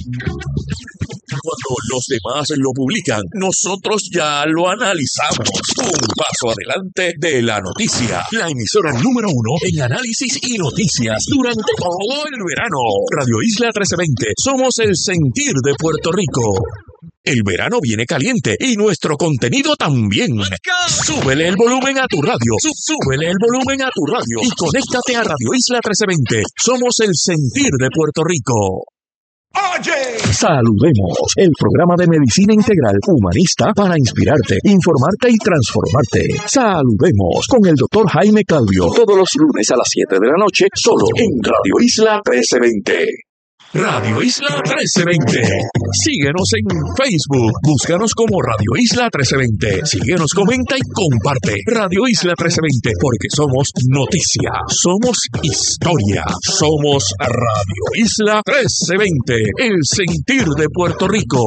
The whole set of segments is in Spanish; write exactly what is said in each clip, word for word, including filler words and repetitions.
Cuando los demás lo publican, nosotros ya lo analizamos. Un paso adelante de la noticia. La emisora número uno en análisis y noticias durante todo el verano. Radio Isla trece veinte. Somos el sentir de Puerto Rico. El verano viene caliente y nuestro contenido también. Súbele el volumen a tu radio. Súbele el volumen a tu radio y conéctate a Radio Isla trece veinte. Somos el sentir de Puerto Rico. Oye, saludemos el programa de medicina integral humanista para inspirarte, informarte y transformarte. Saludemos con el doctor Jaime Claudio todos los lunes a las siete de la noche solo en Radio Isla trece veinte. Radio Isla trece veinte. Síguenos en Facebook. Búscanos como Radio Isla trece veinte. Síguenos, comenta y comparte. Radio Isla trece veinte, porque somos noticia, somos historia, somos Radio Isla trece veinte, el sentir de Puerto Rico.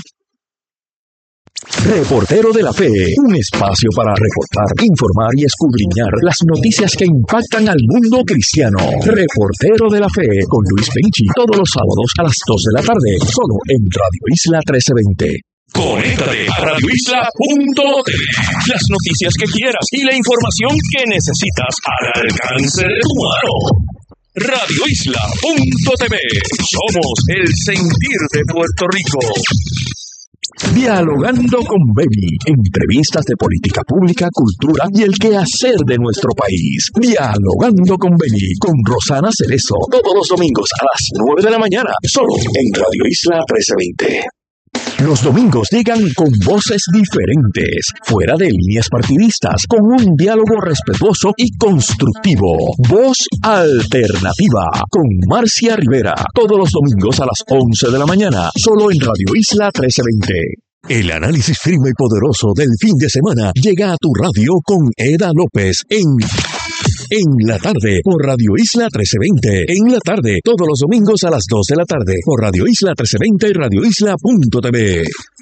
Reportero de la Fe, un espacio para reportar, informar y escudriñar las noticias que impactan al mundo cristiano. Reportero de la Fe con Luis Penchi, todos los sábados a las dos de la tarde, solo en Radio Isla trece veinte. Conéctate a radio isla punto t v. Las noticias que quieras y la información que necesitas al alcance de tu mano. radio isla punto t v. Somos el sentir de Puerto Rico. Dialogando con Beni, entrevistas de política pública, cultura y el quehacer de nuestro país. Dialogando con Beni, con Rosana Cerezo, todos los domingos a las nueve de la mañana, solo en Radio Isla trece veinte. Los domingos llegan con voces diferentes, fuera de líneas partidistas, con un diálogo respetuoso y constructivo. Voz Alternativa, con Marcia Rivera, todos los domingos a las once de la mañana, solo en Radio Isla trece veinte. El análisis firme y poderoso del fin de semana llega a tu radio con Eda López en... En la tarde, por Radio Isla trece veinte. En la tarde, todos los domingos a las dos de la tarde, por Radio Isla trece veinte y radio isla punto t v.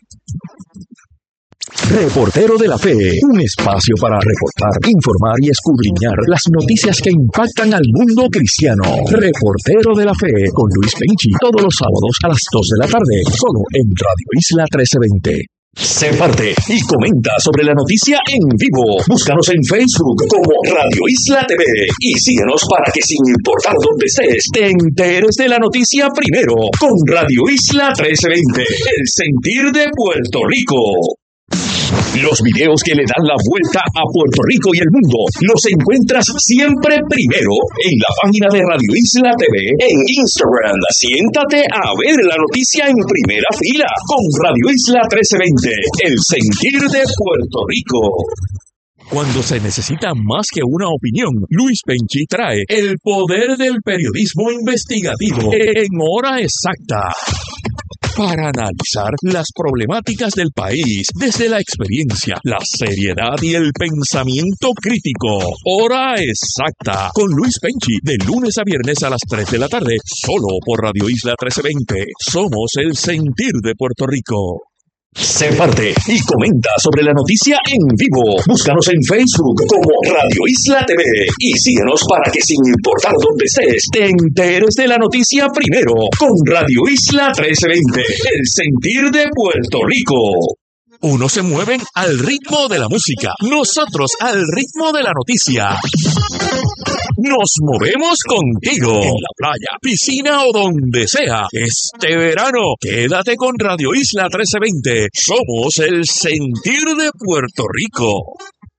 Reportero de la Fe, un espacio para reportar, informar y escudriñar las noticias que impactan al mundo cristiano. Reportero de la Fe con Luis Penchi, todos los sábados a las dos de la tarde, solo en Radio Isla trece veinte. Sé parte y comenta sobre la noticia en vivo. Búscanos en Facebook como Radio Isla T V y síguenos para que, sin importar dónde estés, te enteres de la noticia primero con Radio Isla trece veinte, el sentir de Puerto Rico. Los videos que le dan la vuelta a Puerto Rico y el mundo los encuentras siempre primero en la página de Radio Isla T V en Instagram. Siéntate a ver la noticia en primera fila con Radio Isla trece veinte, el sentir de Puerto Rico. Cuando se necesita más que una opinión, Luis Penchi trae el poder del periodismo investigativo en hora exacta, para analizar las problemáticas del país desde la experiencia, la seriedad y el pensamiento crítico. Hora exacta con Luis Penchi, de lunes a viernes a las tres de la tarde, solo por Radio Isla trece veinte. Somos el sentir de Puerto Rico. Sé parte y comenta sobre la noticia en vivo. Búscanos en Facebook como Radio Isla T V y síguenos para que, sin importar dónde estés, te enteres de la noticia primero con Radio Isla trece veinte, el sentir de Puerto Rico. Unos se mueven al ritmo de la música, nosotros al ritmo de la noticia. Nos movemos contigo, en la playa, piscina o donde sea. Este verano, quédate con Radio Isla trece veinte. Somos el sentir de Puerto Rico.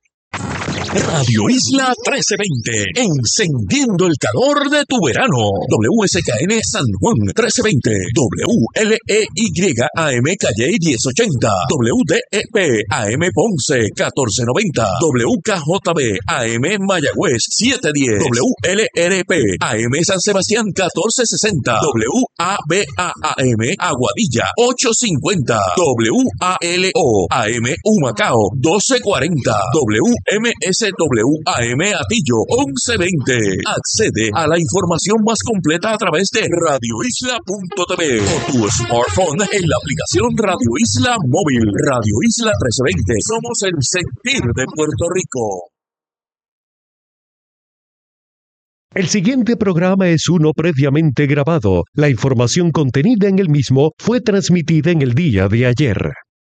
Radio Isla trece veinte, encendiendo el calor de tu verano. W S K N San Juan trece veinte, W L E Y A M Calle diez ochenta, W D E P A M Ponce catorce noventa, W K J B A M Mayagüez setecientos diez, W L R P A M San Sebastián catorce sesenta, W A B A A M Aguadilla ochocientos cincuenta, W A L O A M Humacao doce cuarenta, W M S W A M Atillo once veinte. Accede a la información más completa a través de radio isla punto t v o tu smartphone en la aplicación Radio Isla Móvil. Radio Isla trece veinte. Somos el sentir de Puerto Rico. El siguiente programa es uno previamente grabado. La información contenida en el mismo fue transmitida en el día de ayer.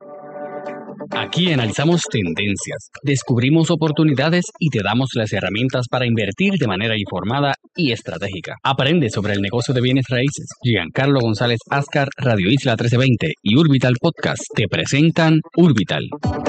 Aquí analizamos tendencias, descubrimos oportunidades y te damos las herramientas para invertir de manera informada y estratégica. Aprende sobre el negocio de bienes raíces. Giancarlo González Ascar, Radio Isla trece veinte y Urbital Podcast te presentan Urbital.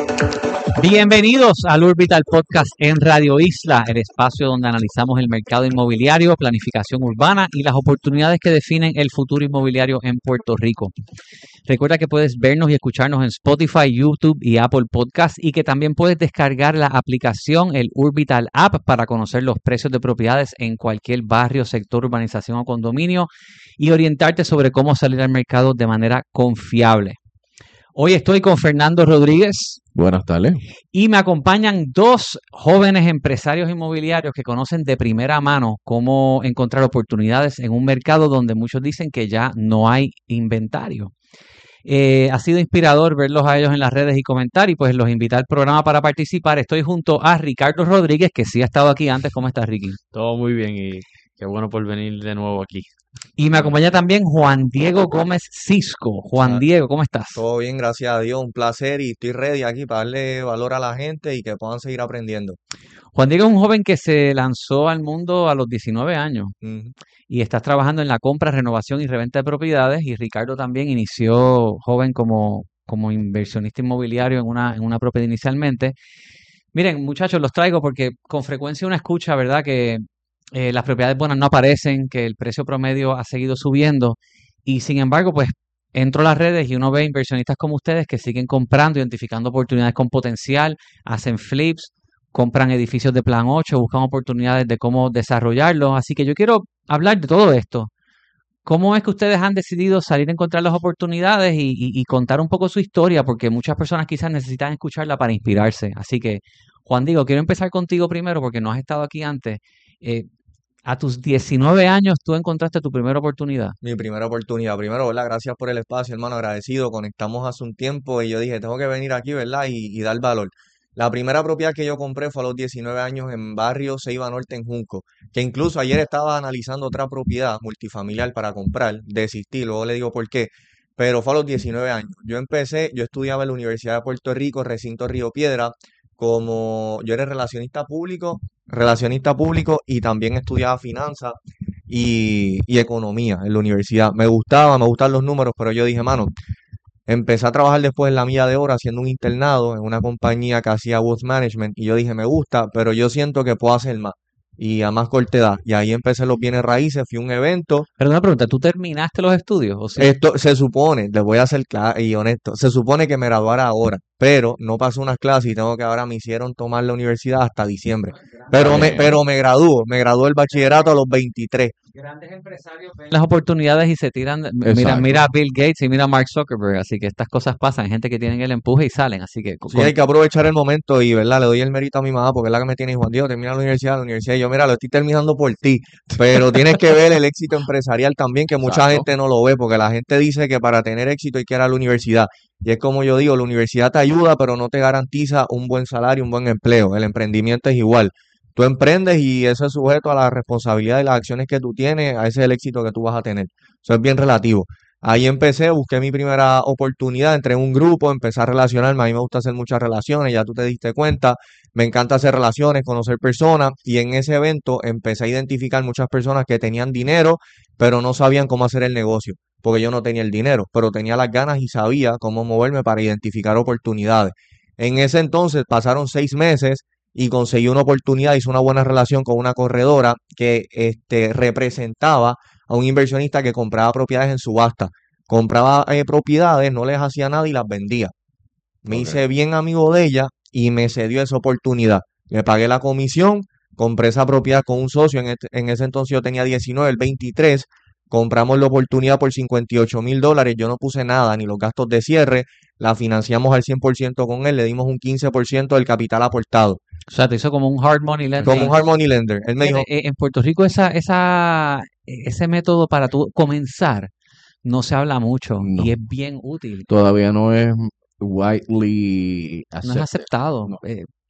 Bienvenidos al Urbital Podcast en Radio Isla, el espacio donde analizamos el mercado inmobiliario, planificación urbana y las oportunidades que definen el futuro inmobiliario en Puerto Rico. Recuerda que puedes vernos y escucharnos en Spotify, YouTube y Apple Podcasts y que también puedes descargar la aplicación, el Urbital App, para conocer los precios de propiedades en cualquier barrio, sector, urbanización o condominio y orientarte sobre cómo salir al mercado de manera confiable. Hoy estoy con Fernando Rodríguez. Buenas tardes. Y me acompañan dos jóvenes empresarios inmobiliarios que conocen de primera mano cómo encontrar oportunidades en un mercado donde muchos dicen que ya no hay inventario. Eh, ha sido inspirador verlos a ellos en las redes y comentar, y pues los invité al programa para participar. Estoy junto a Ricardo Rodríguez, que sí ha estado aquí antes. ¿Cómo estás, Ricky? Todo muy bien y qué bueno por venir de nuevo aquí. Y me acompaña también Juan Diego Gómez Cisco. Juan Diego, ¿cómo estás? Todo bien, gracias a Dios, un placer y estoy ready aquí para darle valor a la gente y que puedan seguir aprendiendo. Juan Diego es un joven que se lanzó al mundo a los diecinueve años uh-huh. y estás trabajando en la compra, renovación y reventa de propiedades, y Ricardo también inició joven como, como inversionista inmobiliario en una, en una propiedad inicialmente. Miren, muchachos, los traigo porque con frecuencia uno escucha, ¿verdad?, que Eh, las propiedades buenas no aparecen, que el precio promedio ha seguido subiendo, y sin embargo, pues entro a las redes y uno ve inversionistas como ustedes que siguen comprando, identificando oportunidades con potencial, hacen flips, compran edificios de plan ocho, buscan oportunidades de cómo desarrollarlos. Así que yo quiero hablar de todo esto. ¿Cómo es que ustedes han decidido salir a encontrar las oportunidades y, y, y contar un poco su historia? Porque muchas personas quizás necesitan escucharla para inspirarse. Así que, Juan Diego, quiero empezar contigo primero porque no has estado aquí antes. Eh, A tus diecinueve años, tú encontraste tu primera oportunidad. Mi primera oportunidad. Primero, ¿verdad? Gracias por el espacio, hermano, agradecido. Conectamos hace un tiempo y yo dije, tengo que venir aquí, ¿verdad? Y, y dar valor. La primera propiedad que yo compré fue a los diecinueve años en barrio Ceiba Norte, en Junco. Que incluso ayer estaba analizando otra propiedad multifamiliar para comprar. Desistí, luego le digo por qué. Pero fue a los diecinueve años. Yo empecé, yo estudiaba en la Universidad de Puerto Rico, recinto Río Piedra. Como yo era relacionista público, relacionista público y también estudiaba finanzas y, y economía en la universidad. Me gustaba, me gustan los números, pero yo dije, mano, empecé a trabajar después en la milla de oro haciendo un internado en una compañía que hacía wealth management y yo dije, me gusta, pero yo siento que puedo hacer más y a más corta edad. Y ahí empecé los bienes raíces, fui a un evento. Pero una pregunta, ¿tú terminaste los estudios? ¿O sí? Esto se supone, les voy a ser claro y honesto, se supone que me graduara ahora, pero no pasó unas clases y tengo que ahora me hicieron tomar la universidad hasta diciembre. Pero me, pero me graduó, me graduó el bachillerato a los veintitrés. Grandes empresarios ven las oportunidades y se tiran. Mira, mira a Bill Gates y mira a Mark Zuckerberg. Así que estas cosas pasan. Hay gente que tienen el empuje y salen. Así que sí, con... hay que aprovechar el momento y, ¿verdad? Le doy el mérito a mi mamá porque es la que me tiene. Juan Diego, termina la universidad, la universidad. Y yo, mira, lo estoy terminando por ti. Pero tienes que ver el éxito empresarial también, que mucha Exacto. gente no lo ve porque la gente dice que para tener éxito hay que ir a la universidad. Y es como yo digo, la universidad te ayuda, pero no te garantiza un buen salario, un buen empleo. El emprendimiento es igual. Tú emprendes y eso es sujeto a la responsabilidad y las acciones que tú tienes, a ese es el éxito que tú vas a tener. Eso es bien relativo. Ahí empecé, busqué mi primera oportunidad, entré en un grupo, empecé a relacionarme, a mí me gusta hacer muchas relaciones, ya tú te diste cuenta, me encanta hacer relaciones, conocer personas, y en ese evento empecé a identificar muchas personas que tenían dinero, pero no sabían cómo hacer el negocio, porque yo no tenía el dinero, pero tenía las ganas y sabía cómo moverme para identificar oportunidades. En ese entonces pasaron seis meses, y conseguí una oportunidad, hice una buena relación con una corredora que este, representaba a un inversionista que compraba propiedades en subasta. Compraba eh, propiedades, no les hacía nada y las vendía. Me okay. hice bien amigo de ella y me cedió esa oportunidad. Le pagué la comisión, compré esa propiedad con un socio, en, este, en ese entonces yo tenía diecinueve, el veintitrés, compramos la oportunidad por cincuenta y ocho mil dólares, yo no puse nada, ni los gastos de cierre, la financiamos al cien por ciento con él, le dimos un quince por ciento del capital aportado. O sea, te hizo como un hard money lender. Como un hard money lender. Él me dijo, en Puerto Rico esa, esa, ese método para tú comenzar no se habla mucho no. y es bien útil. Todavía no es widely accepted. No es aceptado. No. Eh,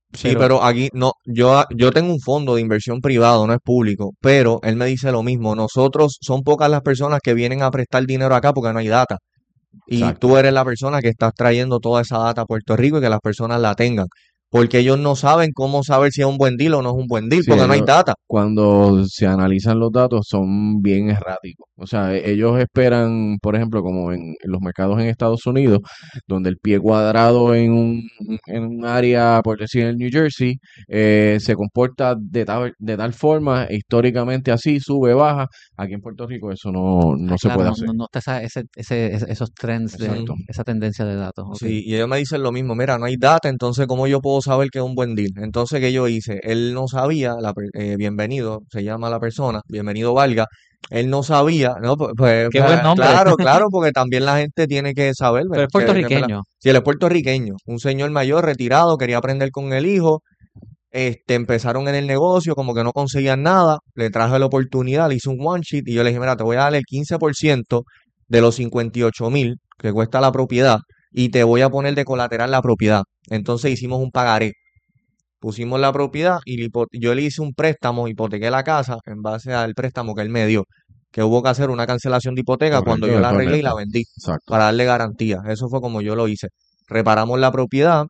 Sí, Pero pero aquí no, yo, yo tengo un fondo de inversión privado, no es público, pero él me dice lo mismo. Nosotros son pocas las personas que vienen a prestar dinero acá porque no hay data. Y Exacto. tú eres la persona que estás trayendo toda esa data a Puerto Rico y que las personas la tengan. Porque ellos no saben cómo saber si es un buen deal o no es un buen deal, Sí, porque no hay ellos, data. cuando se analizan los datos, son bien erráticos. O sea, e- ellos esperan, por ejemplo, como en, en los mercados en Estados Unidos, donde el pie cuadrado en un, en un área, por decir en New Jersey, eh, se comporta de tal, de tal forma, históricamente así, sube, baja. Aquí en Puerto Rico eso no, no ah, se claro, puede no, hacer. no, no está esa- ese, ese, ese- esos trends de Exacto. Ujú. esa tendencia de datos. Ok. Sí, y ellos me dicen lo mismo, mira, no hay data, entonces ¿cómo yo puedo saber que es un buen deal? Entonces, ¿qué yo hice? Él no sabía, la, per- eh, bienvenido, se llama la persona, bienvenido Valga, él no sabía, no, pues, pues, Qué buen nombre. claro, claro, porque también la gente tiene que saber, Pero ¿verdad? es Que, que es verdad. puertorriqueño. Si él es puertorriqueño, un señor mayor, retirado, quería aprender con el hijo, este, empezaron en el negocio, como que no conseguían nada, le traje la oportunidad, le hice un one sheet y yo le dije, mira, te voy a dar el quince por ciento de los cincuenta y ocho mil que cuesta la propiedad y te voy a poner de colateral la propiedad. Entonces hicimos un pagaré, pusimos la propiedad y le hipo- yo le hice un préstamo, hipotequé la casa en base al préstamo que él me dio, que hubo que hacer una cancelación de hipoteca cuando Correcto, yo es la arreglé y la correcto. vendí Exacto. para darle garantía. Eso fue como yo lo hice. Reparamos la propiedad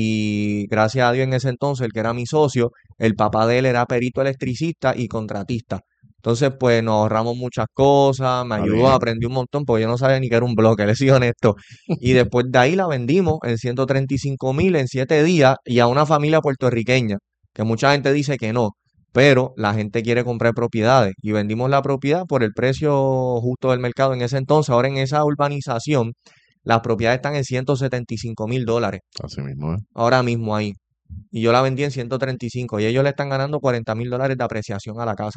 y gracias a Dios en ese entonces, el que era mi socio, el papá de él era perito electricista y contratista. Entonces, pues nos ahorramos muchas cosas, me Está ayudó, bien. aprendí un montón, porque yo no sabía ni que era un bloque, le soy honesto. Y después de ahí la vendimos en ciento treinta y cinco mil en siete días y a una familia puertorriqueña, que mucha gente dice que no, pero la gente quiere comprar propiedades y vendimos la propiedad por el precio justo del mercado en ese entonces. Ahora en esa urbanización, las propiedades están en ciento setenta y cinco mil dólares, Así mismo, ¿eh? ahora mismo ahí. Y yo la vendí en ciento treinta y cinco y ellos le están ganando cuarenta mil dólares de apreciación a la casa.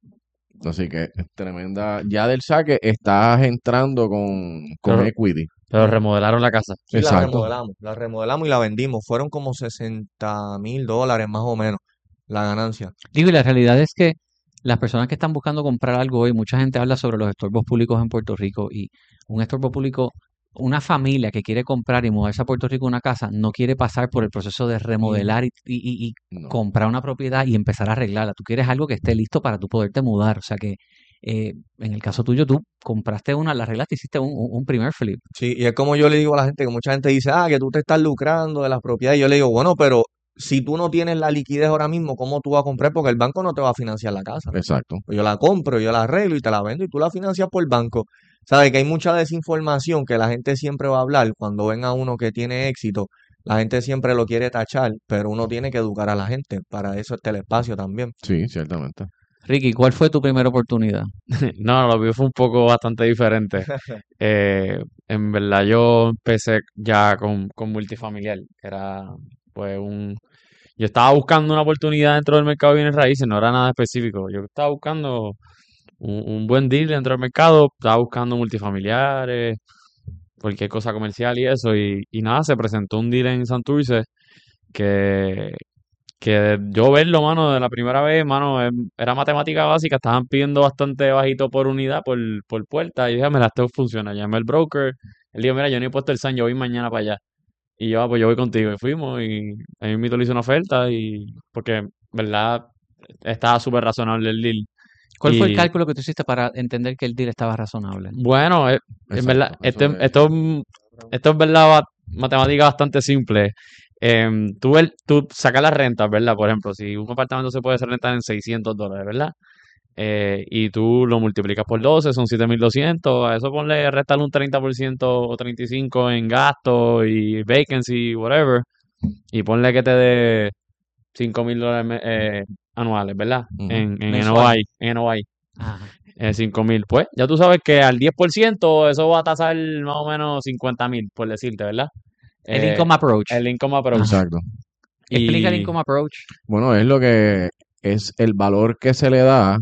Así que es tremenda. Ya del saque estás entrando con, con Pero, equity. pero Ujú. remodelaron la casa. Sí, la Exacto. remodelamos, la remodelamos y la vendimos. Fueron como sesenta mil dólares más o menos la ganancia. Digo, y la realidad es que las personas que están buscando comprar algo hoy, mucha gente habla sobre los estorbos públicos en Puerto Rico y un estorbo público, una familia que quiere comprar y mudarse a Puerto Rico una casa, no quiere pasar por el proceso de Ujú. remodelar y, y- y- y No. comprar una propiedad y empezar a arreglarla. Tú quieres algo que esté listo para tú poderte mudar. O sea que eh, en el caso tuyo, tú compraste una, la arreglaste, hiciste un, un- un primer flip. Sí, y es como yo le digo a la gente, que mucha gente dice, ah, que tú te estás lucrando de las propiedades. Yo le digo, bueno, pero si tú no tienes la liquidez ahora mismo, ¿cómo tú vas a comprar? Porque el banco no te va a financiar la casa. Exacto. Pues yo la compro, yo la arreglo y te la vendo y tú la financias por banco. Sabes que hay mucha desinformación que la gente siempre va a hablar cuando ven a uno que tiene éxito. La gente siempre lo quiere tachar, pero uno tiene que educar a la gente. Para eso está el espacio también. Sí, ciertamente. Ricky, ¿cuál fue tu primera oportunidad? No, lo mío fue un poco bastante diferente. Eh, en verdad yo empecé ya con, con multifamiliar, que era pues un... Yo estaba buscando una oportunidad dentro del mercado de bienes raíces, no era nada específico. Yo estaba buscando un, un buen deal dentro del mercado, estaba buscando multifamiliares, cualquier cosa comercial y eso, y, y nada, se presentó un deal en Santurce que, que yo verlo, mano, de la primera vez, mano, em, era matemática básica, estaban pidiendo bastante bajito por unidad, por, por puerta, y dije, mira, esto funciona, llamé al broker, él dijo, mira, yo no he puesto el S A N, yo voy mañana para allá, y yo, ah, pues yo voy contigo, y fuimos, y a mí mismo le hice una oferta, y porque, verdad, estaba súper razonable el deal, ¿Cuál fue el y cálculo que tú hiciste para entender que el deal estaba razonable? bueno, eh, en verdad, Exacto. esto, Eso es- es. esto, es- esto es verdad, ba- matemática bastante simple. Em, tú, el- tú sacas las rentas, ¿verdad? Por ejemplo, si un apartamento se puede rentar en seiscientos dólares, ¿verdad? Eh, y tú lo multiplicas por doce, son siete mil doscientos. A eso ponle, réstale un treinta por ciento o treinta y cinco por ciento en gasto y vacancy, whatever. Y ponle que te dé cinco mil dólares me- eh, anuales, ¿verdad? Ujú. En, en Mensual. N O I, en N O I. Ajá. Eh, cinco mil. Pues ya tú sabes que al diez por ciento eso va a tasar más o menos cincuenta mil, por decirte, ¿verdad? El Eh, income approach. el income approach. Ajá. Exacto. Explica el Y income approach. Bueno, es lo que es el valor que se le da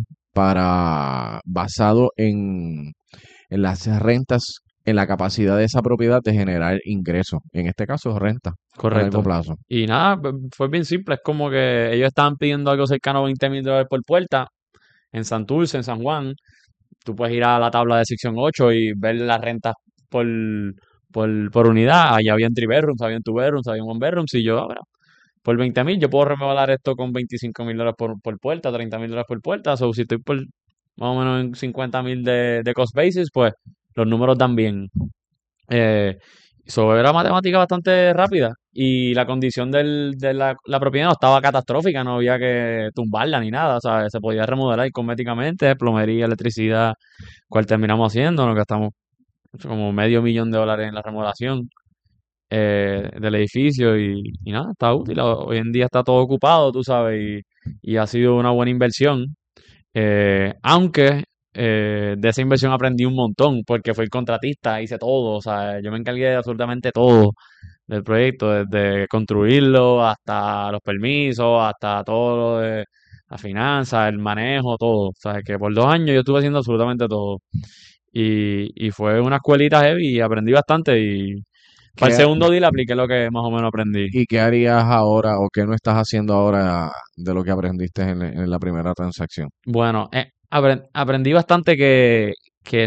para basado en, en las rentas, en la capacidad de esa propiedad de generar ingresos. En este caso, renta a largo correcto. plazo. Y nada, pues, fue bien simple. Es como que ellos estaban pidiendo algo cercano a veinte mil dólares por puerta en Santurce, en San Juan. Tú puedes ir a la tabla de sección ocho y ver las rentas por, por, por unidad. Allá habían three bedrooms, habían two bedrooms, habían one bedrooms. Y yo, ah, bueno, por veinte mil, yo puedo remodelar esto con veinticinco mil dólares por, por puerta, treinta mil dólares por puerta. O si estoy por más o menos en cincuenta mil de, de cost basis, pues los números dan bien. Eh, so, era matemática bastante rápida y la condición del, de la, la propiedad no estaba catastrófica, no había que tumbarla ni nada, o sea, se podía remodelar cosméticamente, plomería, electricidad, cual terminamos haciendo, nos gastamos como medio millón de dólares en la remodelación eh, del edificio y, y nada, está útil. Hoy en día está todo ocupado, tú sabes, y, y ha sido una buena inversión. Eh, aunque eh, de esa inversión aprendí un montón, porque fui el contratista, hice todo, o sea, yo me encargué de absolutamente todo del proyecto, desde construirlo hasta los permisos, hasta todo lo de la finanza, el manejo, todo. O sea, que por dos años yo estuve haciendo absolutamente todo. Y, y fue una escuelita heavy y aprendí bastante y para el ¿Qué- segundo deal apliqué lo que más o menos aprendí. ¿Y qué harías ahora o qué no estás haciendo ahora de lo que aprendiste en, en la primera transacción? Bueno, eh, apren- aprendí bastante que, que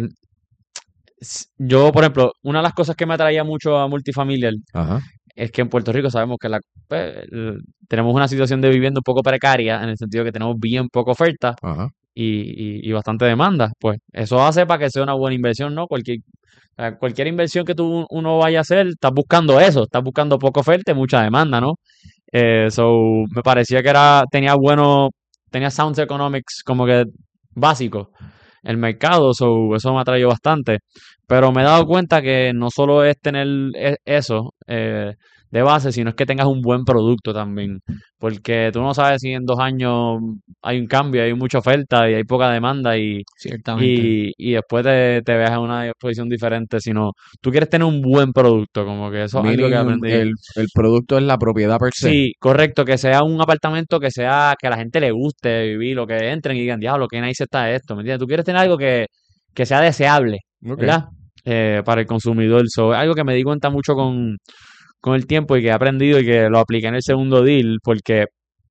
s- yo, por ejemplo, una de las cosas que me atraía mucho a Multifamiliar Ajá, es que en Puerto Rico sabemos que la, pues, el- tenemos una situación de vivienda un poco precaria, en el sentido que tenemos bien poca oferta ajá. y, y, y bastante demanda. Pues eso hace para que sea una buena inversión, ¿no? Cualquier, o sea, cualquier inversión que tú uno vaya a hacer, estás buscando eso, estás buscando poca oferta y mucha demanda, ¿no? Eh, so, me parecía que era, tenía bueno, tenía sounds economics como que básicos el mercado, so, eso me atrayó bastante. Pero me he dado cuenta que no solo es tener e- eso eh, de base, sino es que tengas un buen producto también. Porque tú no sabes si en dos años hay un cambio, hay mucha oferta y hay poca demanda y, Ciertamente. y, y después te, te veas en una posición diferente, sino tú quieres tener un buen producto, como que eso es algo que Meaning, aprendí. el, el producto es la propiedad per se. Sí, correcto, que sea un apartamento que sea, que a la gente le guste vivir, lo que entren y digan, diablo, qué nice está esto, ¿me entiendes? Tú quieres tener algo que, que sea deseable, Ok. ¿verdad? Eh, para el consumidor. So, algo que me di cuenta mucho con, con el tiempo y que he aprendido y que lo apliqué en el segundo deal, porque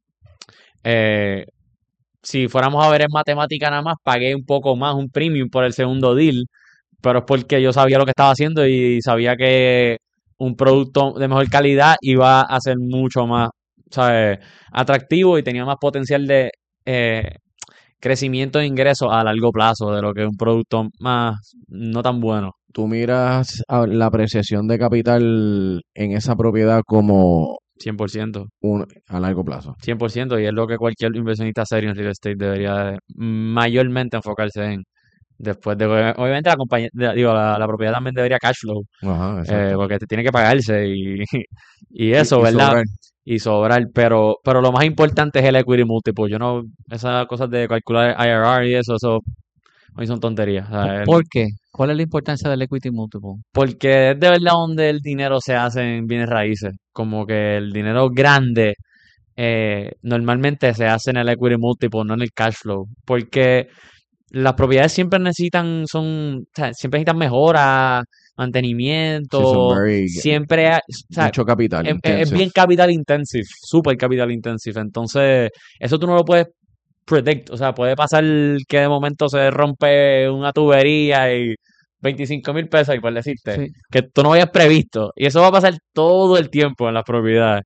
eh, si fuéramos a ver en matemática nada más, pagué un poco más, un premium por el segundo deal, pero es porque yo sabía lo que estaba haciendo y sabía que un producto de mejor calidad iba a ser mucho más, ¿sabes? Atractivo y tenía más potencial de eh, crecimiento de ingresos a largo plazo de lo que un producto más no tan bueno. Tú miras a la apreciación de capital en esa propiedad como cien por ciento. un, a largo plazo. cien por ciento, y es lo que cualquier inversionista serio en real estate debería de mayormente enfocarse en. Después de, obviamente la compañía, de- digo, la, la propiedad también debería cash flow, Ajá, eh, exacto. porque te tiene que pagarse y, y Y- eso, y ¿verdad? sobrar. Y sobrar, pero, pero lo más importante es el equity multiple. Yo no, esas cosas de calcular I R R y eso, eso a mí son tonterías. O sea, el- ¿Por qué? ¿Cuál es la importancia del equity multiple? porque es de verdad donde el dinero se hace en bienes raíces. Como que el dinero grande eh, normalmente se hace en el equity multiple, no en el cash flow. Porque las propiedades siempre necesitan, son, o sea, siempre necesitan mejora, Sí, son mantenimiento, very, siempre, ha- o sea, mucho capital, es, es- es intensive. bien capital intensive, super capital intensive. Entonces, eso tú no lo puedes predict, o sea, puede pasar que de momento se rompe una tubería y veinticinco mil pesos, y por decirte, Sí. que tú no habías previsto. Y eso va a pasar todo el tiempo en las propiedades.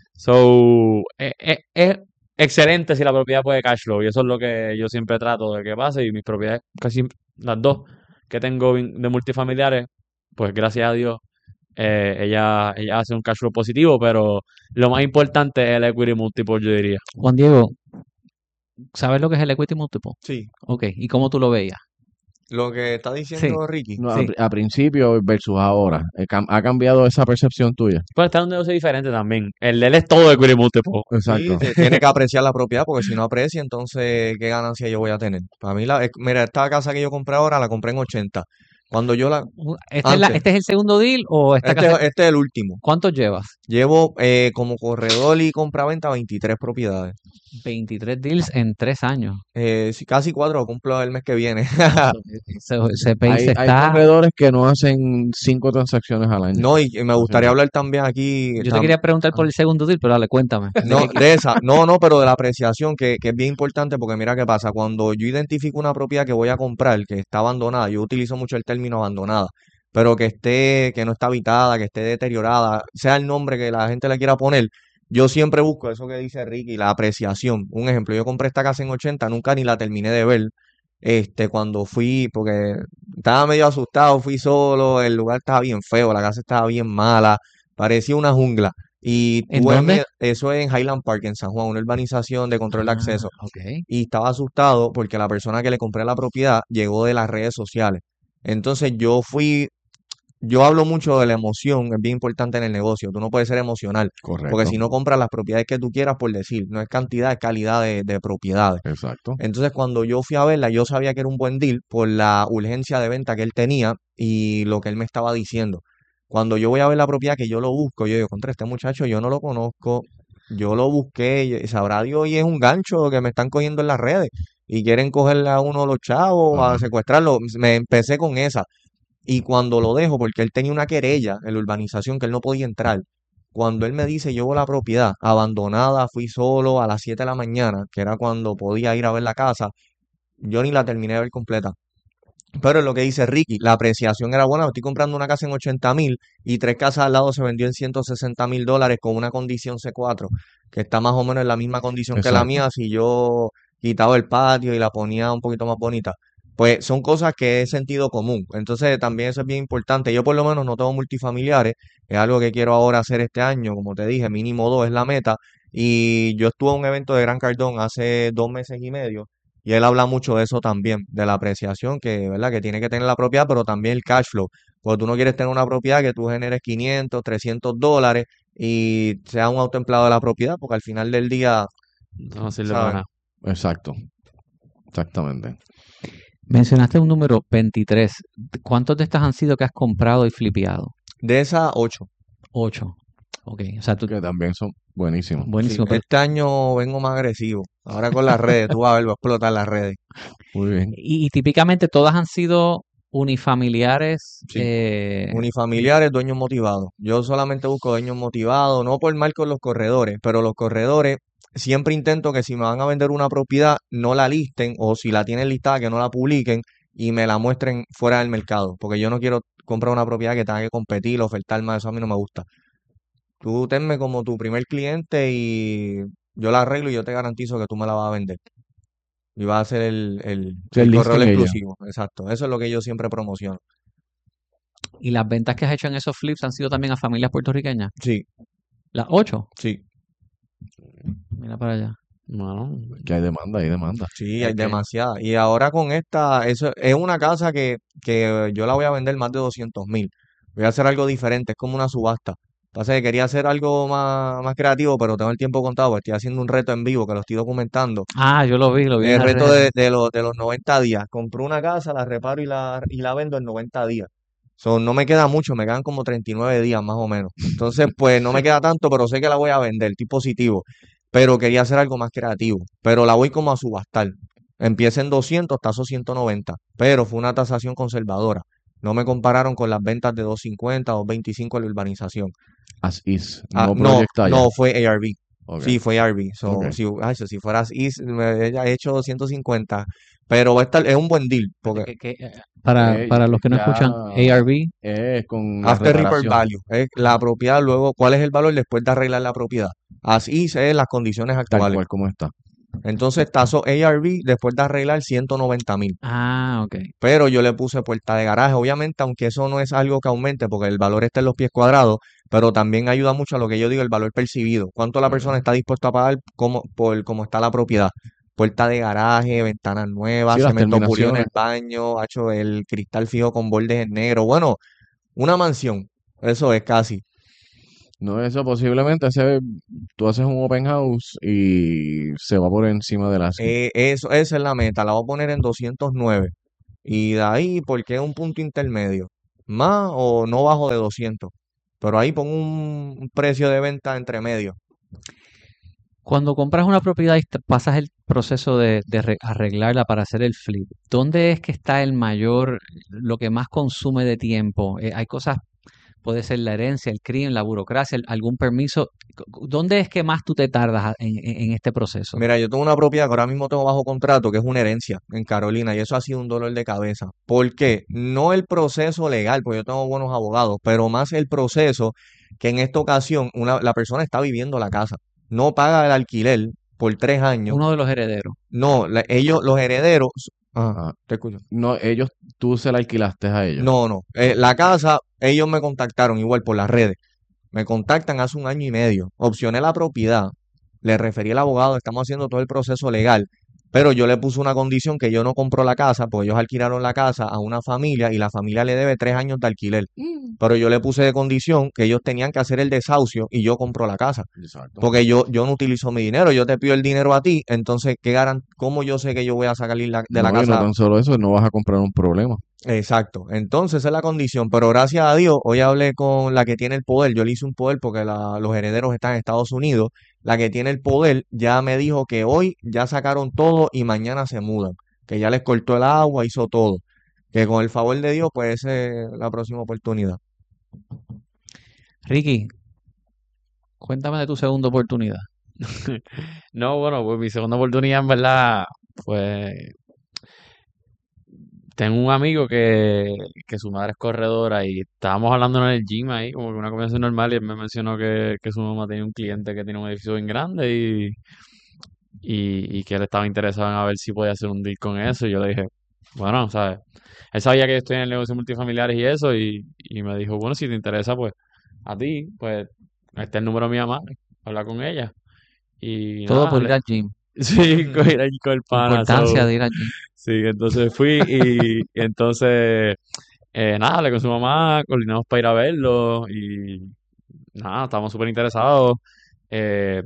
So, es, es- es excelente si la propiedad puede cash flow, y eso es lo que yo siempre trato de que pase. Y mis propiedades, casi las dos que tengo vin- de multifamiliares, pues gracias a Dios, eh, ella, ella hace un cash flow positivo, pero lo más importante es el equity multiple, yo diría. Juan Diego, ¿sabes lo que es el equity multiple? Sí, Ok, ¿y cómo tú lo veías? lo que está diciendo Ricky. No, a, Sí. pri- a principio versus ahora. Eh, cam- ¿Ha cambiado esa percepción tuya? Pues está un negocio diferente también. El de él es todo equity multiple. Sí, Exacto. se tiene que apreciar la propiedad porque si no aprecia, entonces, ¿qué ganancia yo voy a tener? Para mí, la, es- mira, esta casa que yo compré ahora la compré en ochenta. Cuando yo la... Uh, ¿Este, es la- Antes. este es el segundo deal o esta Este, casa? este es el último. ¿Cuántos llevas? Llevo eh, como corredor y compra-venta veintitrés propiedades. veintitrés deals en tres años. Eh, sí, casi cuatro lo cumplo el mes que viene. Ese, ese pace Hay, hay está... corredores que no hacen cinco transacciones al año. No, y, y me gustaría hablar también aquí. Yo te tam- quería preguntar por el segundo deal, pero dale, cuéntame. ¿De No, qué- de esa, no, no, pero de la apreciación, que, que es bien importante porque mira qué pasa, cuando yo identifico una propiedad que voy a comprar, que está abandonada, yo utilizo mucho el término abandonada, pero que esté, que no está habitada, que esté deteriorada, sea el nombre que la gente le quiera poner, yo siempre busco eso que dice Ricky, la apreciación. Un ejemplo, yo compré esta casa en ochenta, nunca ni la terminé de ver. Este, cuando fui, porque estaba medio asustado, fui solo, el lugar estaba bien feo, la casa estaba bien mala, parecía una jungla. Y ¿En tuve dónde? miedo, eso es en Highland Park, en San Juan, una urbanización de control de Ah, acceso. ok. Y estaba asustado porque la persona que le compré la propiedad llegó de las redes sociales. Entonces yo fui, yo hablo mucho de la emoción, es bien importante en el negocio. Tú no puedes ser emocional, porque Correcto. si no compras las propiedades que tú quieras, por decir, no es cantidad, es calidad de, de propiedades. Exacto. Entonces, cuando yo fui a verla, yo sabía que era un buen deal por la urgencia de venta que él tenía y lo que él me estaba diciendo. Cuando yo voy a ver la propiedad que yo lo busco, yo digo, contra este muchacho, yo no lo conozco, yo lo busqué, y- sabrá Dios, y es un gancho que me están cogiendo en las redes y quieren cogerle a uno de los chavos, a Ajá. secuestrarlo. Me empecé con esa. Y cuando lo dejo, porque él tenía una querella en la urbanización que él no podía entrar, cuando él me dice, llevo la propiedad abandonada, fui solo a las siete de la mañana, que era cuando podía ir a ver la casa, yo ni la terminé de ver completa. Pero es lo que dice Ricky, la apreciación era buena. Estoy comprando una casa en ochenta mil y tres casas al lado se vendió en ciento sesenta mil dólares con una condición C cuatro, que está más o menos en la misma condición que la Exacto. mía si yo quitaba el patio y la ponía un poquito más bonita. Pues son cosas que es sentido común. Entonces también eso es bien importante. Yo por lo menos no tengo multifamiliares, es algo que quiero ahora hacer este año, como te dije, mínimo dos es la meta. Y yo estuve en un evento de Gran Cardón hace dos meses y medio y él habla mucho de eso también, de la apreciación que, ¿verdad? Que tiene que tener la propiedad, pero también el cash flow. Porque tú no quieres tener una propiedad que tú generes quinientos, trescientos dólares y sea un autoempleado de la propiedad, porque al final del día, No sirve para ¿sabes? nada. Exacto. Exactamente. Mencionaste un número veintitrés. ¿Cuántos de estas han sido que has comprado y flipeado? De esas ocho. Ocho. Ok, o sea, tú, Que también son buenísimos. Sí, buenísimo. Pero, este año vengo más agresivo. Ahora con las redes, tú vas a ver, va a explotar las redes. Muy bien. y, y típicamente todas han sido unifamiliares. Sí. eh, Unifamiliares, dueños motivados. Yo solamente busco dueños motivados, no por mal con los corredores, pero los corredores siempre intento que si me van a vender una propiedad, no la listen o si la tienen listada, que no la publiquen y me la muestren fuera del mercado, porque yo no quiero comprar una propiedad que tenga que competir, ofertar más, eso a mí no me gusta. Tú tenme como tu primer cliente y yo la arreglo y yo te garantizo que tú me la vas a vender. Y va a ser el, el, Sí, el el correo listing ella. exclusivo. Exacto. Eso es lo que yo siempre promociono. y las ventas que has hecho en esos flips han sido también a familias puertorriqueñas. Sí, Las ocho. sí. Mira para allá. Bueno, Que hay demanda, hay demanda. Sí, es hay que demasiada. Y ahora con esta, eso es una casa que, que yo la voy a vender más de doscientos mil. Voy a hacer algo diferente, es como una subasta. Pasa que quería hacer algo más, más creativo, pero tengo el tiempo contado, porque estoy haciendo un reto en vivo que lo estoy documentando. Ah, yo lo vi, lo vi en El las reto de, redes. de, los, de los noventa días. Compré una casa, la reparo y la, y la vendo en noventa días. So, no me queda mucho, me quedan como treinta y nueve días más o menos. Entonces, pues no me queda tanto, pero sé que la voy a vender, estoy positivo. Pero quería hacer algo más creativo. Pero la voy como a subastar. Empieza en doscientos, tasó ciento noventa. Pero fue una tasación conservadora. No me compararon con las ventas de doscientos cincuenta o veinticinco en la urbanización. As is. Ah, No no, proyecta ya. no, fue A R V. Ok. Sí, fue A R V. So, Ok. si, ay, so, si fueras is, me había hecho ciento cincuenta. Pero va a estar, es un buen deal. Porque Que- que, eh, para, Eh, para los que no ya escuchan, A R V, es con la After Report reparación. Value es la propiedad, luego, ¿cuál es el valor después de arreglar la propiedad? Así es las condiciones Tal actuales. cual como está. Entonces, tasó A R V después de arreglar ciento noventa mil. ah, ok. Pero yo le puse puerta de garaje, obviamente, aunque eso no es algo que aumente, porque el valor está en los pies cuadrados, pero también ayuda mucho a lo que yo digo, el valor percibido. ¿Cuánto la persona está dispuesta a pagar como, por cómo está la propiedad? Puerta de garaje, ventanas nuevas, Sí, las cemento pulido en el terminaciones. baño, hecho el cristal fijo con bordes en negro. Bueno, una mansión, eso es casi. No, eso posiblemente ese, tú haces un open house y se va por encima de las... Eh, eso, esa es la meta, la voy a poner en doscientos nueve. Y de ahí, porque es un punto intermedio, más o no bajo de doscientos. Pero ahí pongo un, un precio de venta entre medio. Cuando compras una propiedad y te- pasas el proceso de, de re- arreglarla para hacer el flip, ¿dónde es que está el mayor, lo que más consume de tiempo? Eh, hay cosas, puede ser la herencia, el crimen, la burocracia, el- algún permiso. ¿Dónde es que más tú te tardas a- en, en- en este proceso? Mira, yo tengo una propiedad que ahora mismo tengo bajo contrato, que es una herencia en Carolina, y eso ha sido un dolor de cabeza. ¿Por qué? No el proceso legal, porque yo tengo buenos abogados, pero más el proceso que en esta ocasión una, la persona está viviendo la casa, no paga el alquiler por tres años. Uno de los herederos. No, la- ellos, los herederos, ah, Ah, te escucho. no, ellos, tú se la alquilaste a ellos. No, no, eh, la casa, ellos me contactaron igual por las redes, me contactan hace un año y medio, opcioné la propiedad, le referí al abogado, estamos haciendo todo el proceso legal, pero yo le puse una condición que yo no compro la casa, porque ellos alquilaron la casa a una familia y la familia le debe tres años de alquiler. Pero yo le puse de condición que ellos tenían que hacer el desahucio y yo compro la casa. Exacto. Porque yo, yo no utilizo mi dinero, yo te pido el dinero a ti, entonces, ¿qué garan ¿cómo yo sé que yo voy a sacar la- de la No, y no casa? tan solo eso, no vas a comprar un problema. Exacto, entonces esa es la condición, pero gracias a Dios, hoy hablé con la que tiene el poder, yo le hice un poder porque la- los herederos están en Estados Unidos, la que tiene el poder ya me dijo que hoy ya sacaron todo y mañana se mudan, que ya les cortó el agua, hizo todo, que con el favor de Dios, pues esa es la próxima oportunidad. Ricky, cuéntame de tu segunda oportunidad. No, bueno, pues mi segunda oportunidad en verdad, pues tengo un amigo que, que su madre es corredora y estábamos hablando en el gym ahí, como que una conversación normal, y él me mencionó que, que su mamá tenía un cliente que tiene un edificio bien grande y, y, y que él estaba interesado en a ver si podía hacer un deal con eso. Y yo le dije, bueno, ¿sabes? Él sabía que yo estoy en el negocio multifamiliares y eso, y, y me dijo, bueno, si te interesa, pues a ti, pues este es el número de mi mamá, habla con ella. Y Todo nada, por le- ir al gym. sí, con ir allí con el pana, Importancia so, de ir al gym. sí, entonces fui y, y entonces, eh, nada, hablé con su mamá, coordinamos para ir a verlo y nada, estábamos súper interesados. eh,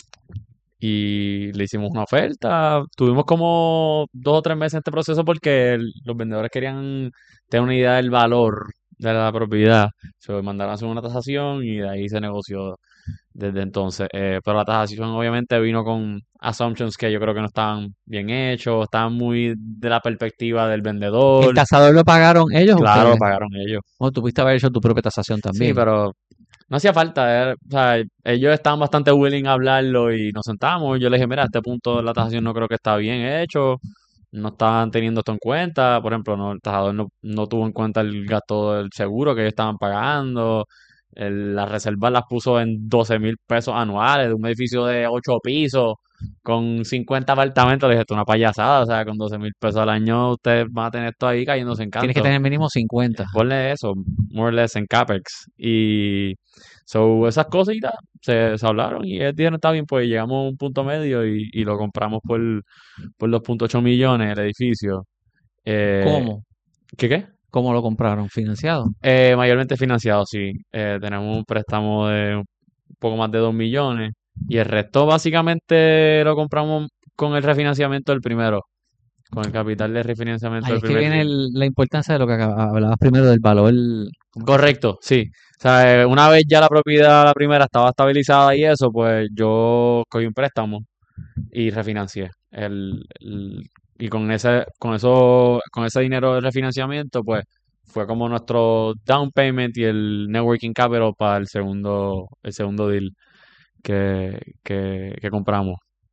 y le hicimos una oferta. Tuvimos como dos o tres meses en este proceso porque el- los vendedores querían tener una idea del valor de la propiedad. Se mandaron a hacer una tasación y de ahí se negoció desde entonces. Eh, pero la tasación obviamente vino con assumptions que yo creo que no estaban bien hechos, estaban muy de la perspectiva del ¿El vendedor. tasador lo pagaron ellos o Claro, lo ustedes? pagaron ellos. O tú pudiste haber hecho tu propia tasación Sí, también. pero no hacía falta. Era- o sea, ellos estaban bastante willing a hablarlo y nos sentamos. Yo le dije, mira, a este punto la tasación no creo que está bien hecho. No estaban teniendo esto en cuenta. Por ejemplo, no, el tajador no, no tuvo en cuenta el gasto del seguro que ellos estaban pagando. El- las reservas las puso en doce mil pesos anuales de un edificio de ocho pisos con cincuenta apartamentos. Le dije, esto es una payasada. O sea, con doce mil pesos al año ustedes van a tener esto ahí cayéndose en Tienes que canto. tener mínimo cincuenta. Ponle eso, more or less en CapEx. Y so, esas cositas se, se hablaron y el día no está bien, pues llegamos a un punto medio y, y lo compramos por, por dos punto ocho millones el edificio. Eh, ¿Cómo? ¿Qué qué? ¿Cómo lo compraron? ¿Financiado? Eh, mayormente financiado, sí. Eh, tenemos un préstamo de un poco más de dos millones y el resto básicamente lo compramos con el refinanciamiento del primero, con el capital de refinanciamiento Ahí del es que primer viene deal. el- la importancia de lo que acab- hablabas primero del valor. ¿Cómo se dice? Correcto, sí. O sea, eh, una vez ya la propiedad, la primera, estaba estabilizada y eso, pues yo cogí un préstamo y refinancié. El, el- y con ese, con eso, con ese dinero de refinanciamiento, pues fue como nuestro down payment y el networking capital para el segundo, el segundo deal que, que, que compramos.